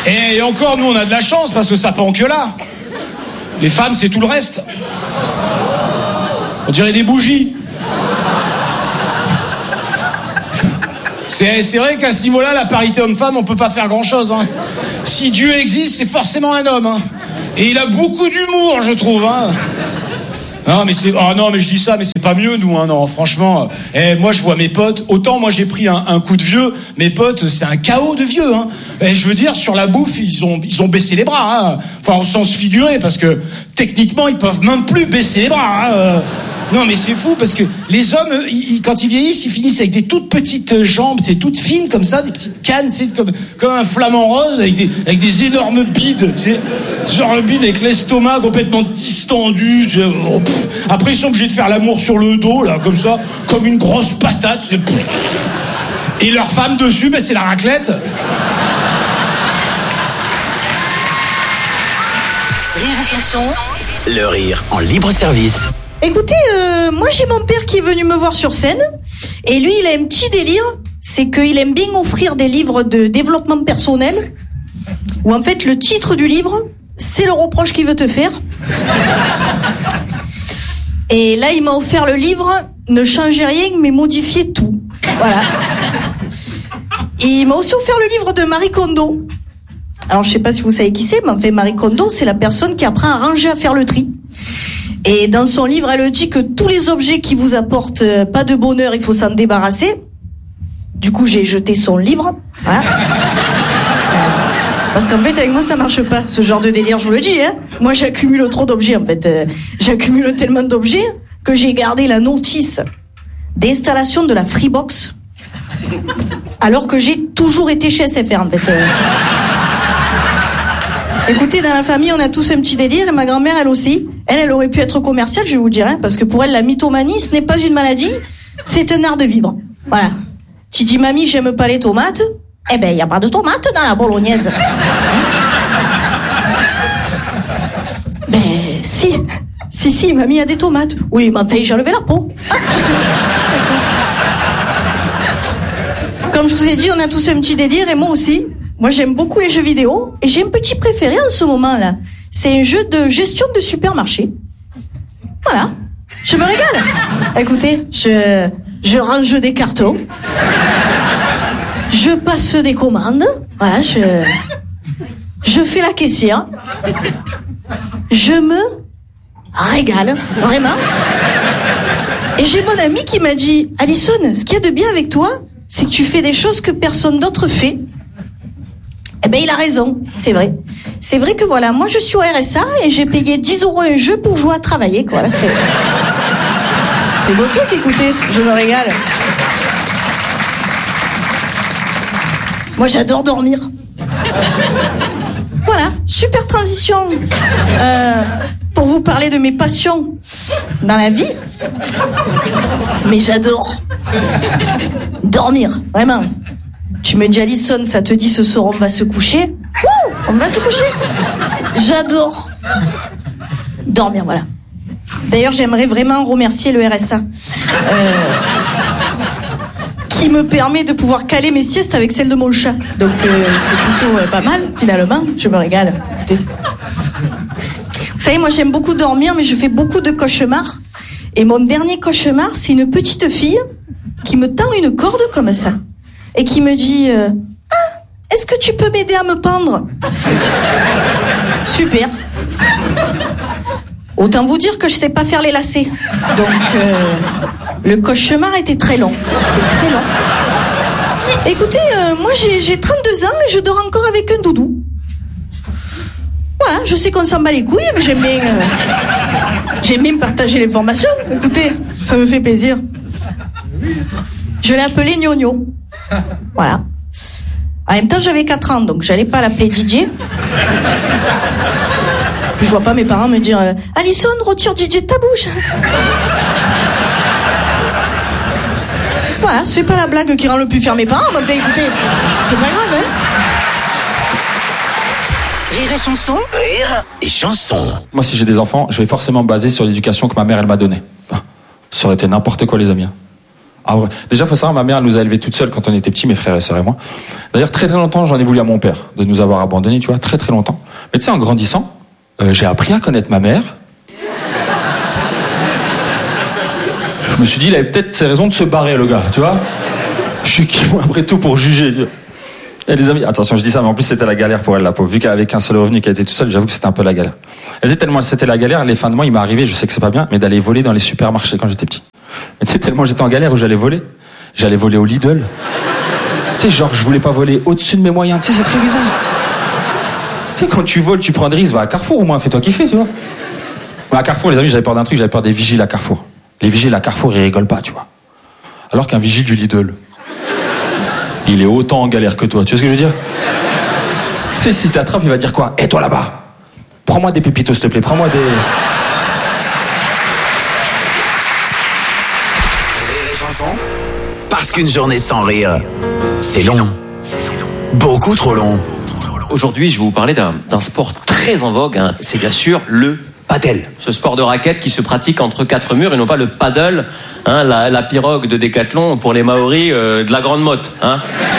Et encore, nous, on a de la chance parce que ça pend que là. Les femmes, c'est tout le reste. On dirait des bougies. C'est vrai qu'à ce niveau-là, la parité homme-femme, on peut pas faire grand-chose. Hein. Si Dieu existe, c'est forcément un homme. Hein. Et il a beaucoup d'humour, je trouve. Hein. Non, mais je dis ça, mais c'est pas mieux, nous. Hein. Non, franchement. Moi, je vois mes potes. Autant, moi, j'ai pris un coup de vieux. Mes potes, c'est un chaos de vieux. Hein. Et je veux dire, sur la bouffe, ils ont baissé les bras. Hein. Enfin, au sens figuré, parce que techniquement, ils peuvent même plus baisser les bras. Hein. Non, mais c'est fou parce que les hommes, quand ils vieillissent, ils finissent avec des toutes petites jambes, c'est toutes fines comme ça, des petites cannes, c'est comme un flamant rose avec des énormes bides, tu sais, genre le bide avec l'estomac complètement distendu. Après, ils sont obligés de faire l'amour sur le dos là, comme ça, comme une grosse patate. Et leur femme dessus, ben c'est la raclette. Rire et chanson. Le rire en libre service. Écoutez, moi j'ai mon père qui est venu me voir sur scène et lui il a un petit délire, c'est qu'il aime bien offrir des livres de développement personnel où en fait le titre du livre c'est le reproche qu'il veut te faire. Et là il m'a offert le livre Ne changez rien mais modifiez tout. Voilà. Et il m'a aussi offert le livre de Marie Kondo. Alors je sais pas si vous savez qui c'est, mais en fait Marie Kondo c'est la personne qui apprend à ranger, à faire le tri. Et dans son livre, elle dit que tous les objets qui vous apportent pas de bonheur, il faut s'en débarrasser. Du coup, j'ai jeté son livre. Voilà. Parce qu'en fait, avec moi, ça marche pas, ce genre de délire, je vous le dis. Hein. Moi, j'accumule trop d'objets, en fait. J'accumule tellement d'objets que j'ai gardé la notice d'installation de la Freebox, alors que j'ai toujours été chez SFR, en fait. Écoutez, dans la famille, on a tous un petit délire, et ma grand-mère, elle aussi. Elle aurait pu être commerciale, je vais vous dire, hein, parce que pour elle, la mythomanie, ce n'est pas une maladie, c'est un art de vivre. Voilà. Tu dis, mamie, j'aime pas les tomates, eh ben, il n'y a pas de tomates dans la bolognaise. Ben, si, mamie a des tomates. Oui, mais enfin, j'ai enlevé la peau. Comme je vous ai dit, on a tous un petit délire, et moi aussi. Moi, j'aime beaucoup les jeux vidéo, et j'ai un petit préféré en ce moment-là. C'est un jeu de gestion de supermarché. Voilà. Je me régale. Écoutez, je range des cartons. Je passe des commandes. Voilà, je fais la caissière. Je me régale. Vraiment. Et j'ai mon ami qui m'a dit, Alison, ce qu'il y a de bien avec toi, c'est que tu fais des choses que personne d'autre fait. Eh ben, il a raison, c'est vrai. C'est vrai que voilà, moi je suis au RSA et j'ai payé 10 € un jeu pour jouer à travailler, quoi. Là, c'est beau truc, écoutez, je me régale. Moi j'adore dormir. Voilà, super transition. Pour vous parler de mes passions dans la vie. Mais j'adore dormir, vraiment. Tu me dis, Alison, ça te dit ce soir on va se coucher? Wouh, on va se coucher. J'adore dormir, voilà. D'ailleurs, j'aimerais vraiment remercier le RSA qui me permet de pouvoir caler mes siestes avec celle de mon chat. Donc c'est plutôt pas mal, finalement. Je me régale. Écoutez. Vous savez, moi j'aime beaucoup dormir, mais je fais beaucoup de cauchemars. Et mon dernier cauchemar, c'est une petite fille qui me tend une corde comme ça. Et qui me dit est-ce que tu peux m'aider à me pendre? Super. Autant vous dire que je sais pas faire les lacets. Donc le cauchemar était très long. C'était très long. Écoutez, moi j'ai 32 ans et je dors encore avec un doudou. Voilà, je sais qu'on s'en bat les couilles, mais j'aime bien partager l'information. Écoutez, ça me fait plaisir. Je l'ai appelé Gnogno. Voilà. En même temps, j'avais 4 ans, donc j'allais pas l'appeler Didier. Puis je vois pas mes parents me dire Alison, retire Didier de ta bouche. Voilà, c'est pas la blague qui rend le plus fier mes parents, mais écoutez, c'est pas grave, hein. Rire et chanson. Rire et chanson. Moi, si j'ai des enfants, je vais forcément me baser sur l'éducation que ma mère, elle m'a donnée. Ça aurait été n'importe quoi, les amis. Ah ouais. Déjà, faut savoir, ma mère elle nous a élevés toute seule quand on était petits, mes frères et sœurs et moi. D'ailleurs, très très longtemps, j'en ai voulu à mon père de nous avoir abandonnés, tu vois, très très longtemps. Mais tu sais, en grandissant, j'ai appris à connaître ma mère. Je me suis dit, il avait peut-être ses raisons de se barrer, le gars, tu vois. Je suis qui, moi, après tout, pour juger. Et les amis, attention, je dis ça, mais en plus, c'était la galère pour elle, la pauvre. Vu qu'elle avait qu'un seul revenu, qu'elle était toute seule, j'avoue que c'était un peu la galère. Elle disait tellement c'était la galère, les fins de mois, il m'est arrivé, je sais que c'est pas bien, mais d'aller voler dans les supermarchés quand j'étais petit. Mais tu sais, tellement j'étais en galère où j'allais voler au Lidl. Tu sais, genre, je voulais pas voler au-dessus de mes moyens. Tu sais, c'est très bizarre. Tu sais, quand tu voles, tu prends des risques, va à Carrefour au moins, fais-toi kiffer, tu vois. Mais à Carrefour, les amis, j'avais peur d'un truc, j'avais peur des vigiles à Carrefour. Les vigiles à Carrefour, ils rigolent pas, tu vois. Alors qu'un vigile du Lidl, il est autant en galère que toi, tu vois ce que je veux dire? Tu sais, si t'attrapes, il va dire quoi? Toi là-bas, prends-moi des pépitos, s'il te plaît, prends-moi des... Parce qu'une journée sans rire, c'est long. Beaucoup trop long. Aujourd'hui, je vais vous parler d'un sport très en vogue, hein. C'est bien sûr le padel. Ce sport de raquette qui se pratique entre quatre murs et non pas le paddle, hein, la pirogue de Décathlon pour les Maoris de la Grande Motte. Hein.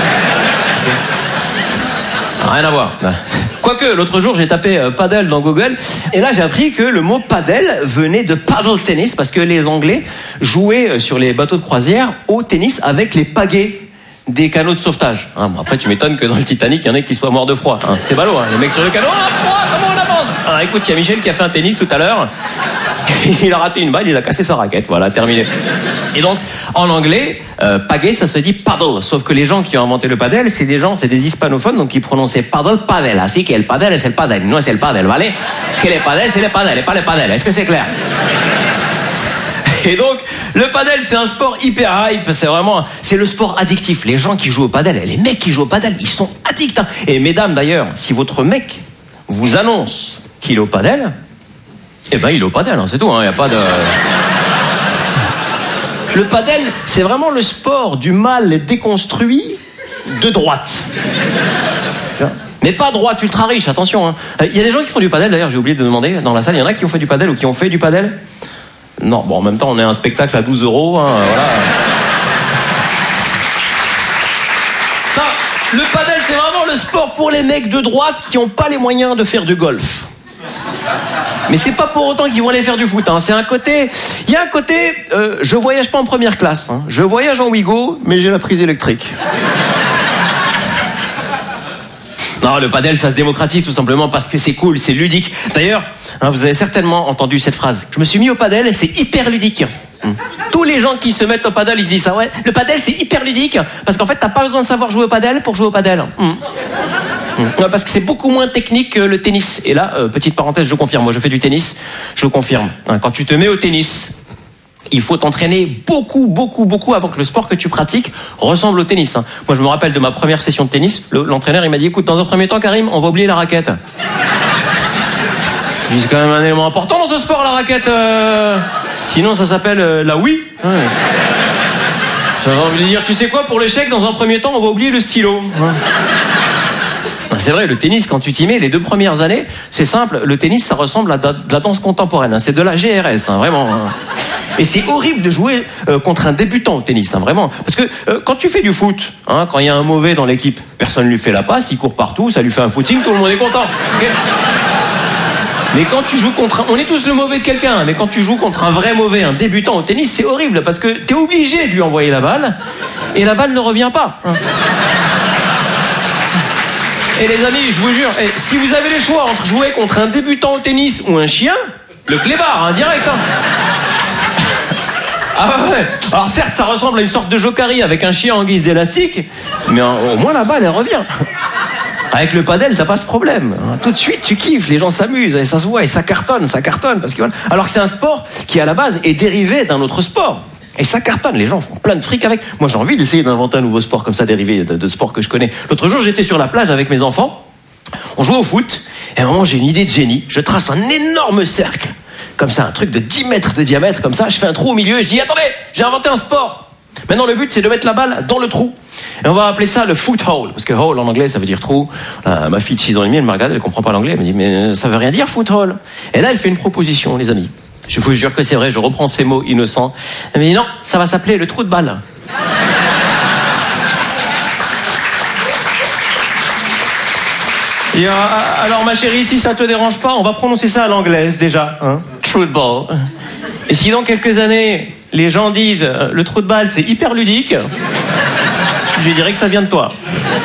Rien à voir. Quoique, l'autre jour, j'ai tapé paddle dans Google, et là, j'ai appris que le mot paddle venait de paddle tennis, parce que les Anglais jouaient sur les bateaux de croisière au tennis avec les pagaies des canots de sauvetage. Hein, bon, après, tu m'étonnes que dans le Titanic, il y en ait qui soient morts de froid. Hein. C'est ballot, hein. Les mecs sur le canot, froid, comment on avance? Alors, écoute, il y a Michel qui a fait un tennis tout à l'heure. Il a raté une balle, il a cassé sa raquette. Voilà, terminé. Et donc, en anglais, pagaie, ça se dit paddle. Sauf que les gens qui ont inventé le paddle, c'est des hispanophones, donc ils prononçaient paddle. Así que el paddle es el paddle. No es el paddle, ¿vale? Que le paddle, c'est le paddle, et pas le paddle. Est-ce que c'est clair? Et donc, le paddle, c'est un sport hyper hype. C'est le sport addictif. Les gens qui jouent au paddle, les mecs qui jouent au paddle, ils sont addicts. Hein. Et mesdames, d'ailleurs, si votre mec vous annonce qu'il est au paddle, eh ben, il est au paddle, hein, c'est tout. Hein, y a pas de... Le paddle, c'est vraiment le sport du mâle déconstruit de droite. Mais pas droite ultra riche, attention. Hein. Y a des gens qui font du paddle, d'ailleurs, j'ai oublié de demander dans la salle, il y en a qui ont fait du paddle ou qui ont fait du paddle? Non, bon, en même temps, on est à un spectacle à 12 €, hein, voilà. Non, le paddle, c'est vraiment le sport pour les mecs de droite qui n'ont pas les moyens de faire du golf. Mais c'est pas pour autant qu'ils vont aller faire du foot. Hein. Il y a un côté, je voyage pas en première classe. Hein. Je voyage en Ouigo, mais j'ai la prise électrique. Non, le padel, ça se démocratise tout simplement parce que c'est cool, c'est ludique. D'ailleurs, hein, vous avez certainement entendu cette phrase. Je me suis mis au padel et c'est hyper ludique. Tous les gens qui se mettent au padel, ils se disent ça. Ouais, le padel, c'est hyper ludique parce qu'en fait, t'as pas besoin de savoir jouer au padel pour jouer au padel. Parce que c'est beaucoup moins technique que le tennis. Et là, petite parenthèse, je confirme. Moi, je fais du tennis. Je confirme. Quand tu te mets au tennis, il faut t'entraîner beaucoup avant que le sport que tu pratiques ressemble au tennis. Moi, je me rappelle de ma première session de tennis. L'entraîneur, il m'a dit, écoute, dans un premier temps, Karim, on va oublier la raquette. C'est quand même un élément important dans ce sport, la raquette. Sinon, ça s'appelle la Wii. Ouais. J'avais envie de dire, tu sais quoi, pour l'échec, dans un premier temps, on va oublier le stylo. Ouais. C'est vrai, le tennis, quand tu t'y mets, les 2 premières années, c'est simple, le tennis, ça ressemble à de la danse contemporaine. C'est de la GRS, vraiment. Et c'est horrible de jouer contre un débutant au tennis, vraiment. Parce que quand tu fais du foot, quand il y a un mauvais dans l'équipe, personne ne lui fait la passe, il court partout, ça lui fait un footing, tout le monde est content. Okay. Mais quand tu joues contre on est tous le mauvais de quelqu'un, mais quand tu joues contre un vrai mauvais, un débutant au tennis, c'est horrible, parce que t'es obligé de lui envoyer la balle, et la balle ne revient pas. Et les amis, je vous jure, si vous avez les choix entre jouer contre un débutant au tennis ou un chien, le clébard, direct. Ah ouais. Alors certes, ça ressemble à une sorte de jokari avec un chien en guise d'élastique, mais au moins la balle, elle revient. Avec le padel, t'as pas ce problème. Tout de suite, tu kiffes, les gens s'amusent, et ça se voit, et ça cartonne, parce que alors que c'est un sport qui, à la base, est dérivé d'un autre sport. Et ça cartonne, les gens font plein de fric avec. Moi, j'ai envie d'essayer d'inventer un nouveau sport comme ça, dérivé de sports que je connais. L'autre jour, j'étais sur la plage avec mes enfants. On jouait au foot. Et à un moment, j'ai une idée de génie. Je trace un énorme cercle. Comme ça, un truc de 10 mètres de diamètre, comme ça. Je fais un trou au milieu et je dis, attendez, j'ai inventé un sport. Maintenant, le but, c'est de mettre la balle dans le trou. Et on va appeler ça le foot hole. Parce que hole, en anglais, ça veut dire trou. Ma fille de 6 ans et demi, elle me regarde, elle comprend pas l'anglais. Elle me dit, mais ça veut rien dire, foot hole. Et là, elle fait une proposition, les amis. Je vous jure que c'est vrai, je reprends ces mots innocents. Mais non, ça va s'appeler le trou de balle. Et alors ma chérie, si ça te dérange pas, on va prononcer ça à l'anglaise déjà. Hein? True ball. Et si dans quelques années, les gens disent le trou de balle c'est hyper ludique, je dirais que ça vient de toi.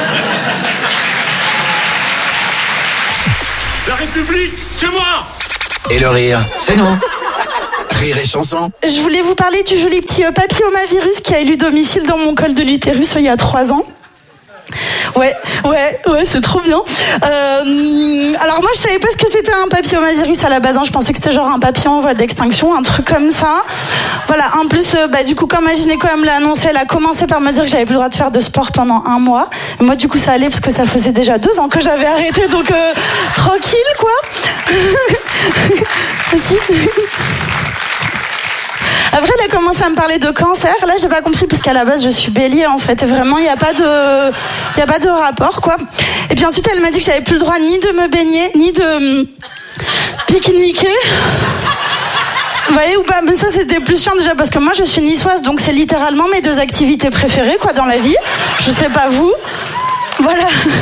La République, c'est moi. Et le rire, c'est nous. Rire et chanson. Je voulais vous parler du joli petit papillomavirus qui a élu domicile dans mon col de l'utérus il y a 3 ans. Ouais, c'est trop bien. Alors moi je savais pas ce que c'était un papillomavirus à la base, hein. Je pensais que c'était genre un papillon en voie d'extinction, un truc comme ça. Voilà, en plus du coup quand ma gynéco me l'a annoncé, elle a commencé par me dire que j'avais plus le droit de faire de sport pendant 1 mois. Et moi du coup ça allait parce que ça faisait déjà 2 ans que j'avais arrêté, donc tranquille quoi. Après, elle a commencé à me parler de cancer. Là, j'ai pas compris parce qu'à la base, je suis bélier en fait. Et vraiment, il y a pas de rapport quoi. Et puis ensuite, elle m'a dit que j'avais plus le droit ni de me baigner, ni de pique-niquer. Vous voyez ou pas? Mais ça, c'était plus chiant déjà parce que moi, je suis niçoise, donc c'est littéralement mes 2 activités préférées quoi dans la vie. Je sais pas vous. Voilà.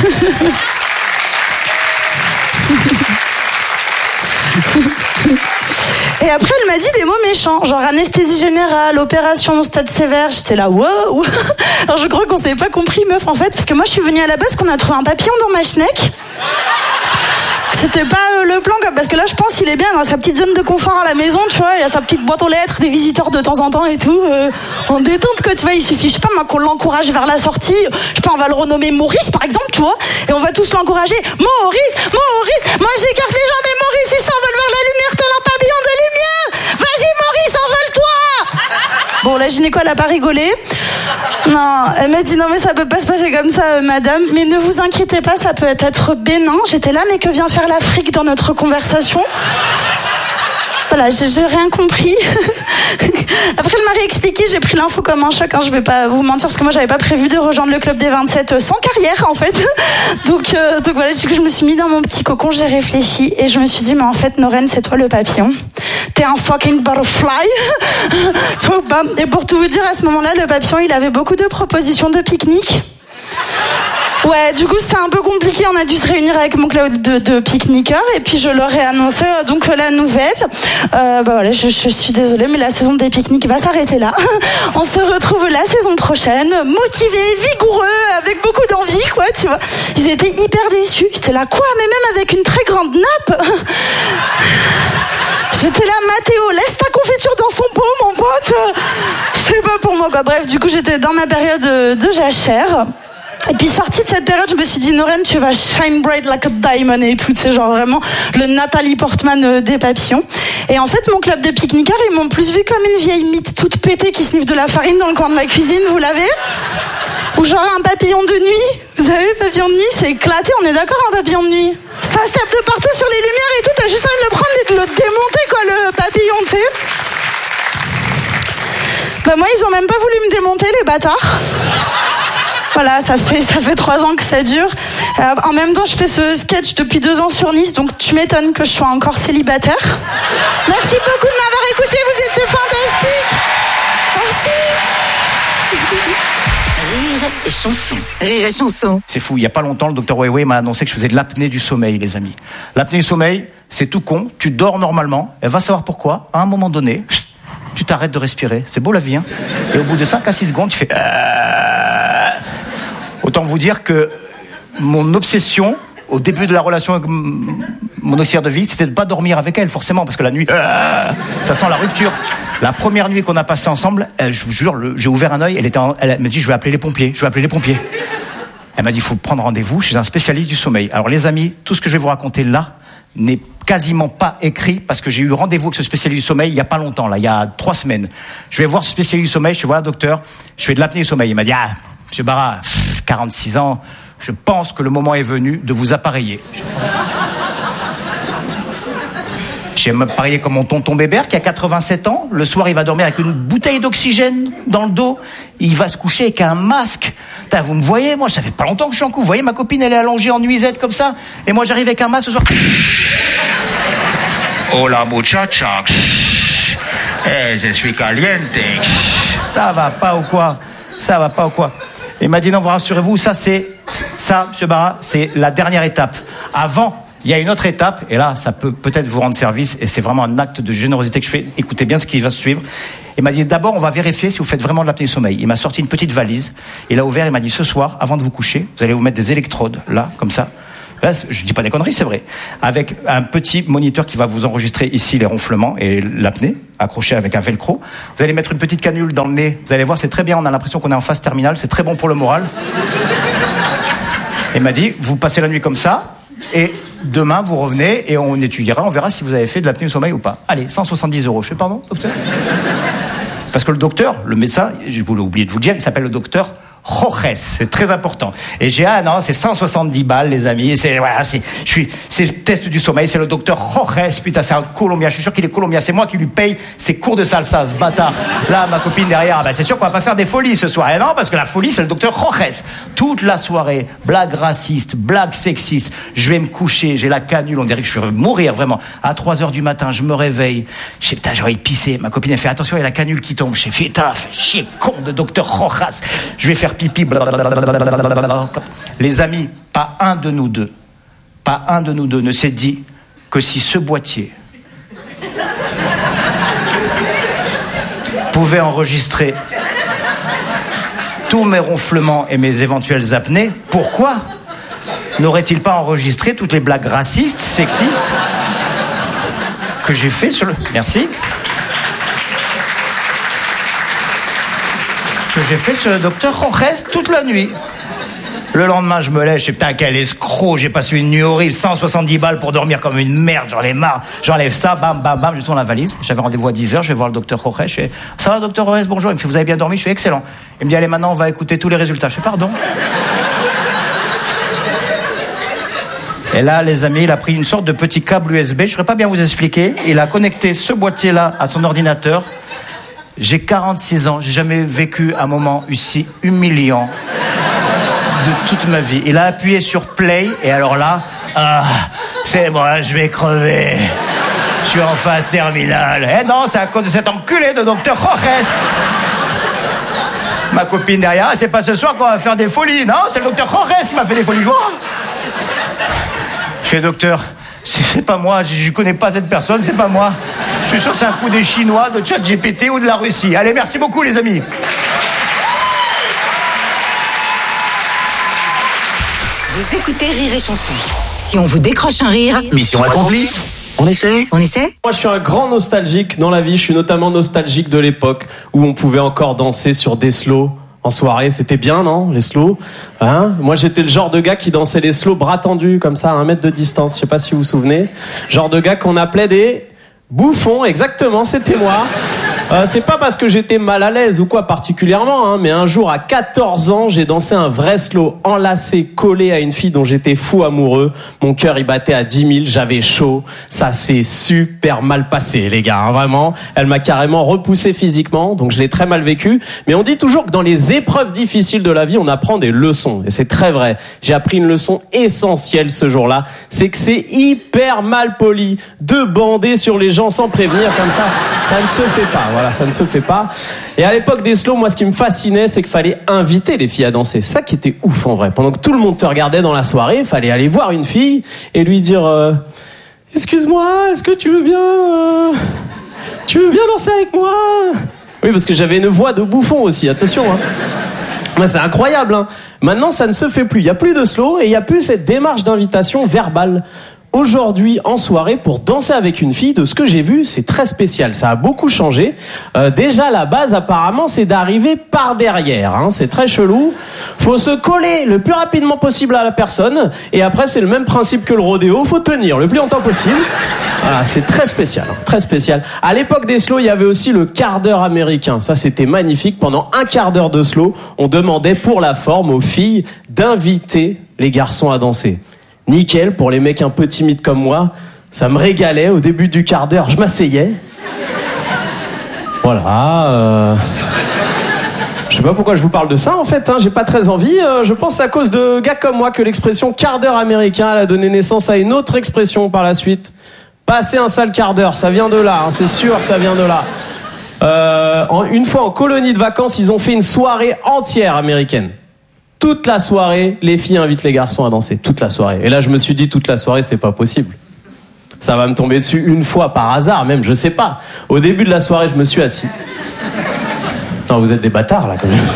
Et après, elle m'a dit des mots méchants, genre anesthésie générale, opération, stade sévère. J'étais là, wow. Alors je crois qu'on s'avait pas compris, meuf, en fait, parce que moi, je suis venue à la base qu'on a trouvé un papillon dans ma schneck. C'était pas le plan, parce que là, je pense qu'il est bien dans sa petite zone de confort à la maison, tu vois. Il a sa petite boîte aux lettres, des visiteurs de temps en temps et tout. En détente, quoi, tu vois. Il suffit, je sais pas, moi, qu'on l'encourage vers la sortie. Je sais pas, on va le renommer Maurice, par exemple, tu vois. Et on va tous l'encourager. Maurice. Moi, j'écarte les gens, mais Maurice, ils s'envolent vers la lumière, tel un papillon de lumière. Vas-y, Maurice, envole-toi. Bon, la gynéco, elle a pas rigolé. Non, elle m'a dit non mais ça peut pas se passer comme ça madame, mais ne vous inquiétez pas, ça peut être bénin. J'étais là, mais que vient faire l'Afrique dans notre conversation? Voilà, j'ai rien compris. Après, elle m'a réexpliqué, j'ai pris l'info comme un choc, hein, je vais pas vous mentir, parce que moi, j'avais pas prévu de rejoindre le club des 27 sans carrière, en fait. Donc voilà, du coup, je me suis mis dans mon petit cocon, j'ai réfléchi, et je me suis dit, mais en fait, Noren, c'est toi le papillon. T'es un fucking butterfly. Tu vois pas? Et pour tout vous dire, à ce moment-là, le papillon, il avait beaucoup de propositions de pique-nique. Ouais, du coup c'était un peu compliqué, on a dû se réunir avec mon club de pique-niqueurs et puis je leur ai annoncé donc la nouvelle. Voilà, je suis désolée mais la saison des pique-niques va s'arrêter là. On se retrouve la saison prochaine, motivés, vigoureux, avec beaucoup d'envie quoi, tu vois. Ils étaient hyper déçus, j'étais là quoi, mais même avec une très grande nappe. J'étais là, Mathéo, laisse ta confiture dans son pot mon pote. C'est pas pour moi quoi. Bref, du coup j'étais dans ma période de jachère. Et puis sortie de cette période, je me suis dit Noren, tu vas shine bright like a diamond et tout, c'est genre vraiment le Nathalie Portman des papillons. Et en fait, mon club de pique-niqueurs, ils m'ont plus vu comme une vieille mythe toute pétée qui sniffe de la farine dans le coin de la cuisine, vous l'avez? Ou genre un papillon de nuit. Vous savez, papillon de nuit, c'est éclaté, on est d'accord, un papillon de nuit. Ça se tape de partout sur les lumières et tout, t'as juste envie de le prendre et de le démonter quoi, le papillon, tu sais. Moi, ils ont même pas voulu me démonter, les bâtards. Voilà, ça fait 3 ans que ça dure. En même temps, je fais ce sketch depuis 2 ans sur Nice, donc tu m'étonnes que je sois encore célibataire. Merci beaucoup de m'avoir écouté, vous étiez fantastiques. Merci. Rire et chanson. Rire et chanson. C'est fou, il y a pas longtemps, le docteur Weiwei m'a annoncé que je faisais de l'apnée du sommeil, les amis. L'apnée du sommeil, c'est tout con, tu dors normalement, et va savoir pourquoi, à un moment donné, tu t'arrêtes de respirer. C'est beau la vie, hein. Et au bout de 5 à 6 secondes, tu fais... Autant vous dire que mon obsession, au début de la relation avec mon auxiliaire de vie, c'était de ne pas dormir avec elle, forcément, parce que la nuit, ça sent la rupture. La première nuit qu'on a passée ensemble, je vous jure, j'ai ouvert un œil, elle m'a dit, je vais appeler les pompiers. Elle m'a dit, il faut prendre rendez-vous chez un spécialiste du sommeil. Alors les amis, tout ce que je vais vous raconter là n'est quasiment pas écrit, parce que j'ai eu rendez-vous avec ce spécialiste du sommeil il y a pas longtemps, là, il y a 3 semaines. Je vais voir ce spécialiste du sommeil, je fais, voilà docteur, je fais de l'apnée du sommeil. Il m'a dit, monsieur Barra, 46 ans, je pense que le moment est venu de vous appareiller. J'ai m'appareillé comme mon tonton Bébert qui a 87 ans. Le soir, il va dormir avec une bouteille d'oxygène dans le dos. Il va se coucher avec un masque. Putain, vous me voyez, moi, ça fait pas longtemps que je suis en couple. Vous voyez, ma copine, elle est allongée en nuisette comme ça. Et moi, j'arrive avec un masque ce soir. Hola muchacha. Je suis caliente. Ça va pas ou quoi? Ça va pas ou quoi? Il m'a dit non, rassurez-vous, ça, monsieur Barra, c'est la dernière étape. Avant, il y a une autre étape, et là, ça peut peut-être vous rendre service, et c'est vraiment un acte de générosité que je fais. Écoutez bien ce qui va se suivre. Il m'a dit, d'abord, on va vérifier si vous faites vraiment de l'apnée du sommeil. Il m'a sorti une petite valise, il a ouvert, il m'a dit, ce soir, avant de vous coucher, vous allez vous mettre des électrodes, là, comme ça. Là, je dis pas des conneries, c'est vrai. Avec un petit moniteur qui va vous enregistrer ici les ronflements et l'apnée, accroché avec un velcro. Vous allez mettre une petite canule dans le nez. Vous allez voir, c'est très bien, on a l'impression qu'on est en phase terminale, c'est très bon pour le moral. Il m'a dit, vous passez la nuit comme ça, et demain, vous revenez et on étudiera, on verra si vous avez fait de l'apnée au sommeil ou pas. Allez, 170 €. Je fais pardon, docteur? Parce que le docteur, le médecin, je voulais oublier de vous le dire, il s'appelle le docteur Jorge, c'est très important. Et j'ai, non, c'est 170 balles, les amis. C'est le test du sommeil, c'est le docteur Jorge. Putain, c'est un Colombien. Je suis sûr qu'il est Colombien. C'est moi qui lui paye ses cours de salsa, ce bâtard. Là, ma copine derrière, c'est sûr qu'on va pas faire des folies ce soir. Et non, parce que la folie, c'est le docteur Jorge. Toute la soirée, blagues racistes, blagues sexistes. Je vais me coucher, j'ai la canule, on dirait que je vais mourir, vraiment. À 3h du matin, je me réveille. Je sais, putain, j'ai envie de pisser. Ma copine, elle fait attention, il y a la canule qui tombe. Je fais, putain, fais chier, con de docteur Jorge. Je vais faire pipi, blablabla. Les amis, pas un de nous deux ne s'est dit que si ce boîtier pouvait enregistrer tous mes ronflements et mes éventuelles apnées, pourquoi n'aurait-il pas enregistré toutes les blagues racistes, sexistes que j'ai fait sur le... Merci. Que j'ai fait sur le docteur Jorge toute la nuit. Le lendemain, je me lève, je sais, putain, quel escroc, j'ai passé une nuit horrible, 170 balles pour dormir comme une merde, j'en ai marre, j'enlève ça, bam, bam, bam, je tourne la valise, j'avais rendez-vous à 10h, je vais voir le docteur Jorge, je fais, ça va, docteur Jorge, bonjour, il me fait, vous avez bien dormi, je fais, excellent. Il me dit, allez, maintenant, on va écouter tous les résultats, je fais, pardon. Et là, les amis, il a pris une sorte de petit câble USB, je ne saurais pas bien vous expliquer, il a connecté ce boîtier-là à son ordinateur. J'ai 46 ans, j'ai jamais vécu un moment aussi humiliant de toute ma vie. Il a appuyé sur play et alors là, c'est moi, je vais crever. Je suis en phase terminale. Eh non, c'est à cause de cet enculé de docteur Jorge. Ma copine derrière, c'est pas ce soir qu'on va faire des folies. Non, c'est le docteur Jorge qui m'a fait des folies. Je fais, docteur, c'est pas moi, je connais pas cette personne, c'est pas moi. Je suis sûr que c'est un coup des Chinois, de ChatGPT ou de la Russie. Allez, merci beaucoup les amis. Vous écoutez Rire et Chanson. Si on vous décroche un rire, mission accomplie. On essaie? On essaie? Moi, je suis un grand nostalgique dans la vie. Je suis notamment nostalgique de l'époque où on pouvait encore danser sur des slows en soirée. C'était bien, non, les slows, hein? Moi, j'étais le genre de gars qui dansait les slows bras tendus, comme ça, à 1 mètre de distance. Je sais pas si vous vous souvenez. Genre de gars qu'on appelait des bouffons, exactement, c'était moi. C'est pas parce que j'étais mal à l'aise ou quoi particulièrement, hein, mais un jour à 14 ans, j'ai dansé un vrai slow enlacé, collé à une fille dont j'étais fou amoureux. Mon cœur, il battait à 10 000, j'avais chaud. Ça s'est super mal passé, les gars, hein, vraiment. Elle m'a carrément repoussé physiquement, donc je l'ai très mal vécu. Mais on dit toujours que dans les épreuves difficiles de la vie, on apprend des leçons. Et c'est très vrai. J'ai appris une leçon essentielle ce jour-là. C'est que c'est hyper mal poli de bander sur les gens sans prévenir comme ça. Ça ne se fait pas. Voilà, ça ne se fait pas. Et à l'époque des slows, moi, ce qui me fascinait, c'est qu'il fallait inviter les filles à danser. Ça qui était ouf, en vrai. Pendant que tout le monde te regardait dans la soirée, il fallait aller voir une fille et lui dire excuse-moi, est-ce que tu veux bien danser avec moi? Oui, parce que j'avais une voix de bouffon aussi, attention, hein. Moi, c'est incroyable, hein. Maintenant, ça ne se fait plus. Il n'y a plus de slow et il n'y a plus cette démarche d'invitation verbale. Aujourd'hui, en soirée, pour danser avec une fille, de ce que j'ai vu, c'est très spécial. Ça a beaucoup changé. Déjà, la base, apparemment, c'est d'arriver par derrière, hein. C'est très chelou. Faut se coller le plus rapidement possible à la personne. Et après, c'est le même principe que le rodéo. Faut tenir le plus longtemps possible. Voilà, c'est très spécial, hein, très spécial. À l'époque des slows, il y avait aussi le quart d'heure américain. Ça, c'était magnifique. Pendant un quart d'heure de slow, on demandait pour la forme aux filles d'inviter les garçons à danser. Nickel, pour les mecs un peu timides comme moi, ça me régalait. Au début du quart d'heure, je m'asseyais. Voilà. Je sais pas pourquoi je vous parle de ça, en fait, hein, j'ai pas très envie. Je pense à cause de gars comme moi que l'expression quart d'heure américain, elle a donné naissance à une autre expression par la suite. Passer un sale quart d'heure, ça vient de là, hein, c'est sûr que ça vient de là. Une fois en colonie de vacances, ils ont fait une soirée entière américaine. Toute la soirée, les filles invitent les garçons à danser, toute la soirée. Et là, je me suis dit, toute la soirée, c'est pas possible. Ça va me tomber dessus une fois, par hasard même, je sais pas. Au début de la soirée, je me suis assis. Non, vous êtes des bâtards, là, quand même.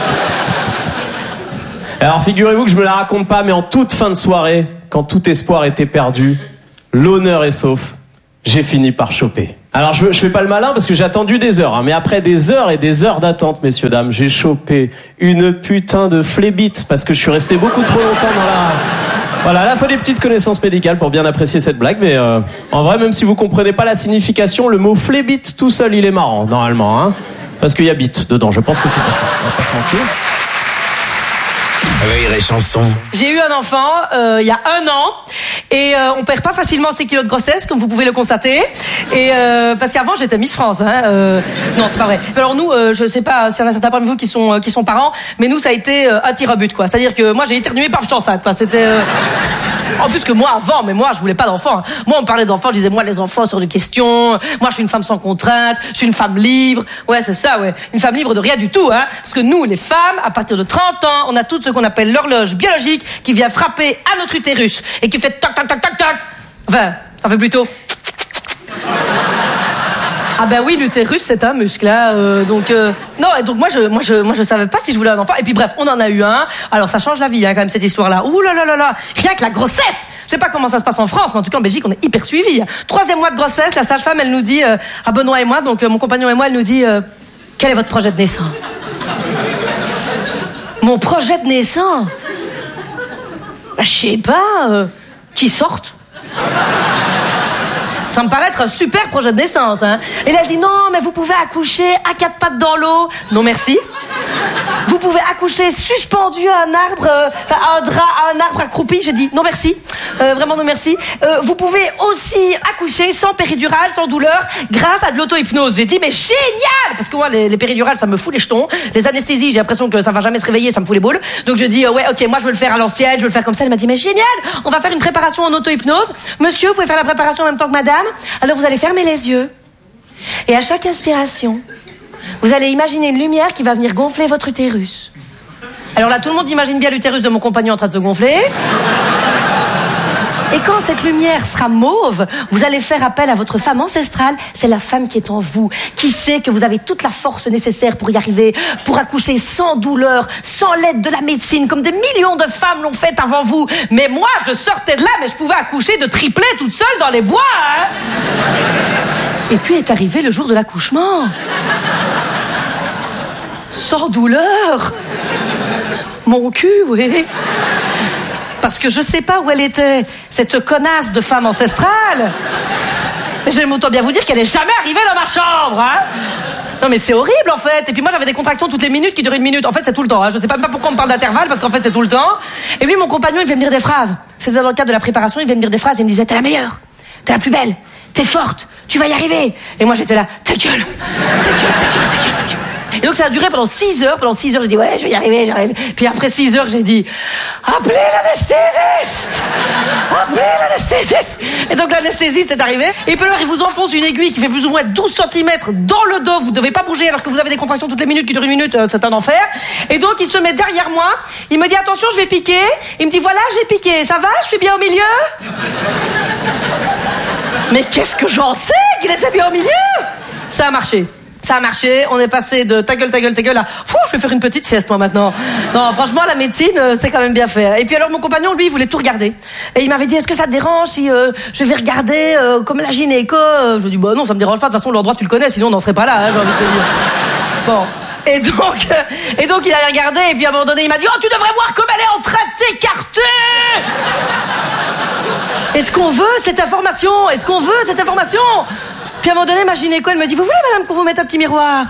Alors, figurez-vous que je me la raconte pas, mais en toute fin de soirée, quand tout espoir était perdu, l'honneur est sauf, j'ai fini par choper. Alors je fais pas le malin parce que j'ai attendu des heures, hein, mais après des heures et des heures d'attente, messieurs, dames, j'ai chopé une putain de flébite parce que je suis resté beaucoup trop longtemps dans la... Voilà, là, il faut des petites connaissances médicales pour bien apprécier cette blague, mais en vrai, même si vous comprenez pas la signification, le mot flébite tout seul, il est marrant, normalement, hein, parce qu'il y a bite dedans, je pense que c'est pour ça, on va pas se mentir. Rire et chanson. J'ai eu un enfant il y a 1 an et on perd pas facilement ses kilos de grossesse comme vous pouvez le constater et parce qu'avant j'étais Miss France non c'est pas vrai. Alors nous je sais pas s'il y en a certains parmi vous qui sont parents, mais nous ça a été un tir à but quoi. C'est-à-dire que moi j'ai éternué paf j'étais enceinte quoi. C'était en plus que moi avant, mais moi je voulais pas d'enfants. Moi on me parlait d'enfants, je disais moi les enfants sur des questions. Moi je suis une femme sans contrainte, je suis une femme libre. Ouais c'est ça ouais, une femme libre de rien du tout hein. Parce que nous les femmes à partir de 30 ans, on a tout ce qu'on appelle l'horloge biologique qui vient frapper à notre utérus et qui fait tac tac tac tac tac. Enfin ça fait plutôt. Ah ben oui, l'utérus c'est un muscle hein, donc non et donc moi je savais pas si je voulais un enfant et puis bref, on en a eu un. Alors ça change la vie hein, quand même cette histoire là. Ouh là là là là, rien que la grossesse. Je sais pas comment ça se passe en France, mais en tout cas en Belgique, on est hyper suivis. 3e mois de grossesse, la sage-femme elle nous dit à Benoît et moi, donc mon compagnon et moi, elle nous dit quel est votre projet de naissance? Mon projet de naissance? Je sais pas, qui sorte. Ça me paraît être un super projet de naissance, hein. Et là, elle dit non, mais vous pouvez accoucher à 4 pattes dans l'eau. Non, merci. Vous pouvez accoucher suspendu à un arbre, à un drap, à un arbre accroupi. J'ai dit non, merci. Vraiment non, merci. Vous pouvez aussi accoucher sans péridurale, sans douleur, grâce à de l'auto-hypnose. J'ai dit mais génial! Parce que moi, les péridurales, ça me fout les jetons. Les anesthésies, j'ai l'impression que ça va jamais se réveiller, ça me fout les boules. Donc je dis ouais, ok, moi je veux le faire à l'ancienne, je veux le faire comme ça. Elle m'a dit mais génial! On va faire une préparation en auto-hypnose. Monsieur, vous pouvez faire la préparation en même temps que madame. Alors vous allez fermer les yeux. Et à chaque inspiration, vous allez imaginer une lumière qui va venir gonfler votre utérus. Alors là, tout le monde imagine bien l'utérus de mon compagnon en train de se gonfler. Et quand cette lumière sera mauve, vous allez faire appel à votre femme ancestrale. C'est la femme qui est en vous, qui sait que vous avez toute la force nécessaire pour y arriver, pour accoucher sans douleur, sans l'aide de la médecine, comme des millions de femmes l'ont fait avant vous. Mais moi, je sortais de là, mais je pouvais accoucher de triplés toute seule dans les bois. Hein. Et puis est arrivé le jour de l'accouchement. Sans douleur. Mon cul, oui. Parce que je sais pas où elle était, cette connasse de femme ancestrale. Mais j'aime autant bien vous dire qu'elle est jamais arrivée dans ma chambre, hein. Non mais c'est horrible en fait. Et puis moi j'avais des contractions toutes les minutes qui durent 1 minute. En fait c'est tout le temps, hein. Je sais pas pourquoi on me parle d'intervalle, parce qu'en fait c'est tout le temps. Et puis mon compagnon il vient me dire des phrases. C'était dans le cadre de la préparation, il vient me dire des phrases. Il me disait t'es la meilleure, t'es la plus belle, t'es forte, tu vas y arriver. Et moi j'étais là, ta gueule, ta gueule, ta gueule, ta gueule, ta gueule. Et donc ça a duré pendant 6 heures. Pendant 6 heures, j'ai dit ouais, je vais y arriver, j'arrive. Puis après 6 heures, j'ai dit appelez l'anesthésiste, appelez l'anesthésiste. Et donc l'anesthésiste est arrivé. Et puis alors il vous enfonce une aiguille qui fait plus ou moins 12 cm dans le dos. Vous ne devez pas bouger alors que vous avez des contractions toutes les minutes qui durent 1 minute. C'est un enfer. Et donc il se met derrière moi. Il me dit attention, je vais piquer. Il me dit voilà, j'ai piqué. Ça va? Je suis bien au milieu? Mais qu'est-ce que j'en sais qu'il était bien au milieu? Ça a marché. Ça a marché, on est passé de ta gueule à je vais faire une petite sieste moi maintenant. Non, franchement, la médecine, c'est quand même bien fait. Et puis alors, mon compagnon, lui, il voulait tout regarder. Et il m'avait dit, est-ce que ça te dérange si je vais regarder comme la gynéco? Je lui ai dit, bah non, ça me dérange pas, de toute façon, l'endroit, tu le connais, sinon on n'en serait pas là, hein, j'ai envie de te dire. Bon. Et donc, il a regardé, et puis à un moment donné, il m'a dit, oh, tu devrais voir comme elle est en train de t'écarter! Est-ce qu'on veut cette information? Est-ce qu'on veut cette information? Puis à un moment donné, ma gynéco, elle me dit, vous voulez, madame, qu'on vous mette un petit miroir?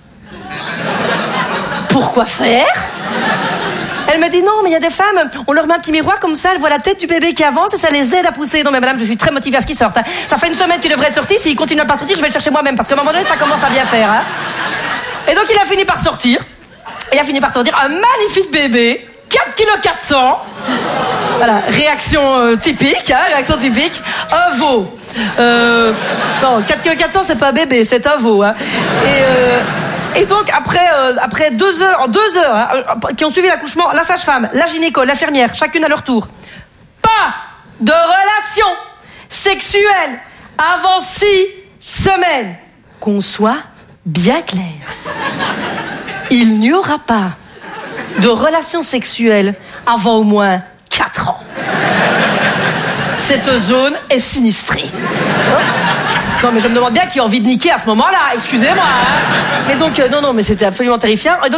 Pourquoi faire? Elle me dit, non, mais il y a des femmes, on leur met un petit miroir, comme ça, elles voient la tête du bébé qui avance et ça les aide à pousser. Non, mais madame, je suis très motivée à ce qu'ils sortent. Hein. Ça fait 1 semaine qu'il devrait être sorti, s'il continue à pas sortir, je vais le chercher moi-même, parce qu'à un moment donné, ça commence à bien faire. Hein. Et donc, il a fini par sortir. Il a fini par sortir un magnifique bébé, 4,4 kg. Voilà, réaction typique, hein, réaction typique. Un veau. Non, 400 c'est pas un bébé, c'est un veau. Hein. Et donc après 2 heures, hein, qui ont suivi l'accouchement, la sage-femme, la gynéco, l'infirmière, chacune à leur tour. Pas de relation sexuelle avant 6 semaines. Qu'on soit bien clair. Il n'y aura pas de relation sexuelle avant au moins 4 ans. Cette zone est sinistrée. Non, mais je me demande bien qui a envie de niquer à ce moment-là, excusez-moi. Hein. Mais donc, non, mais c'était absolument terrifiant. Et donc,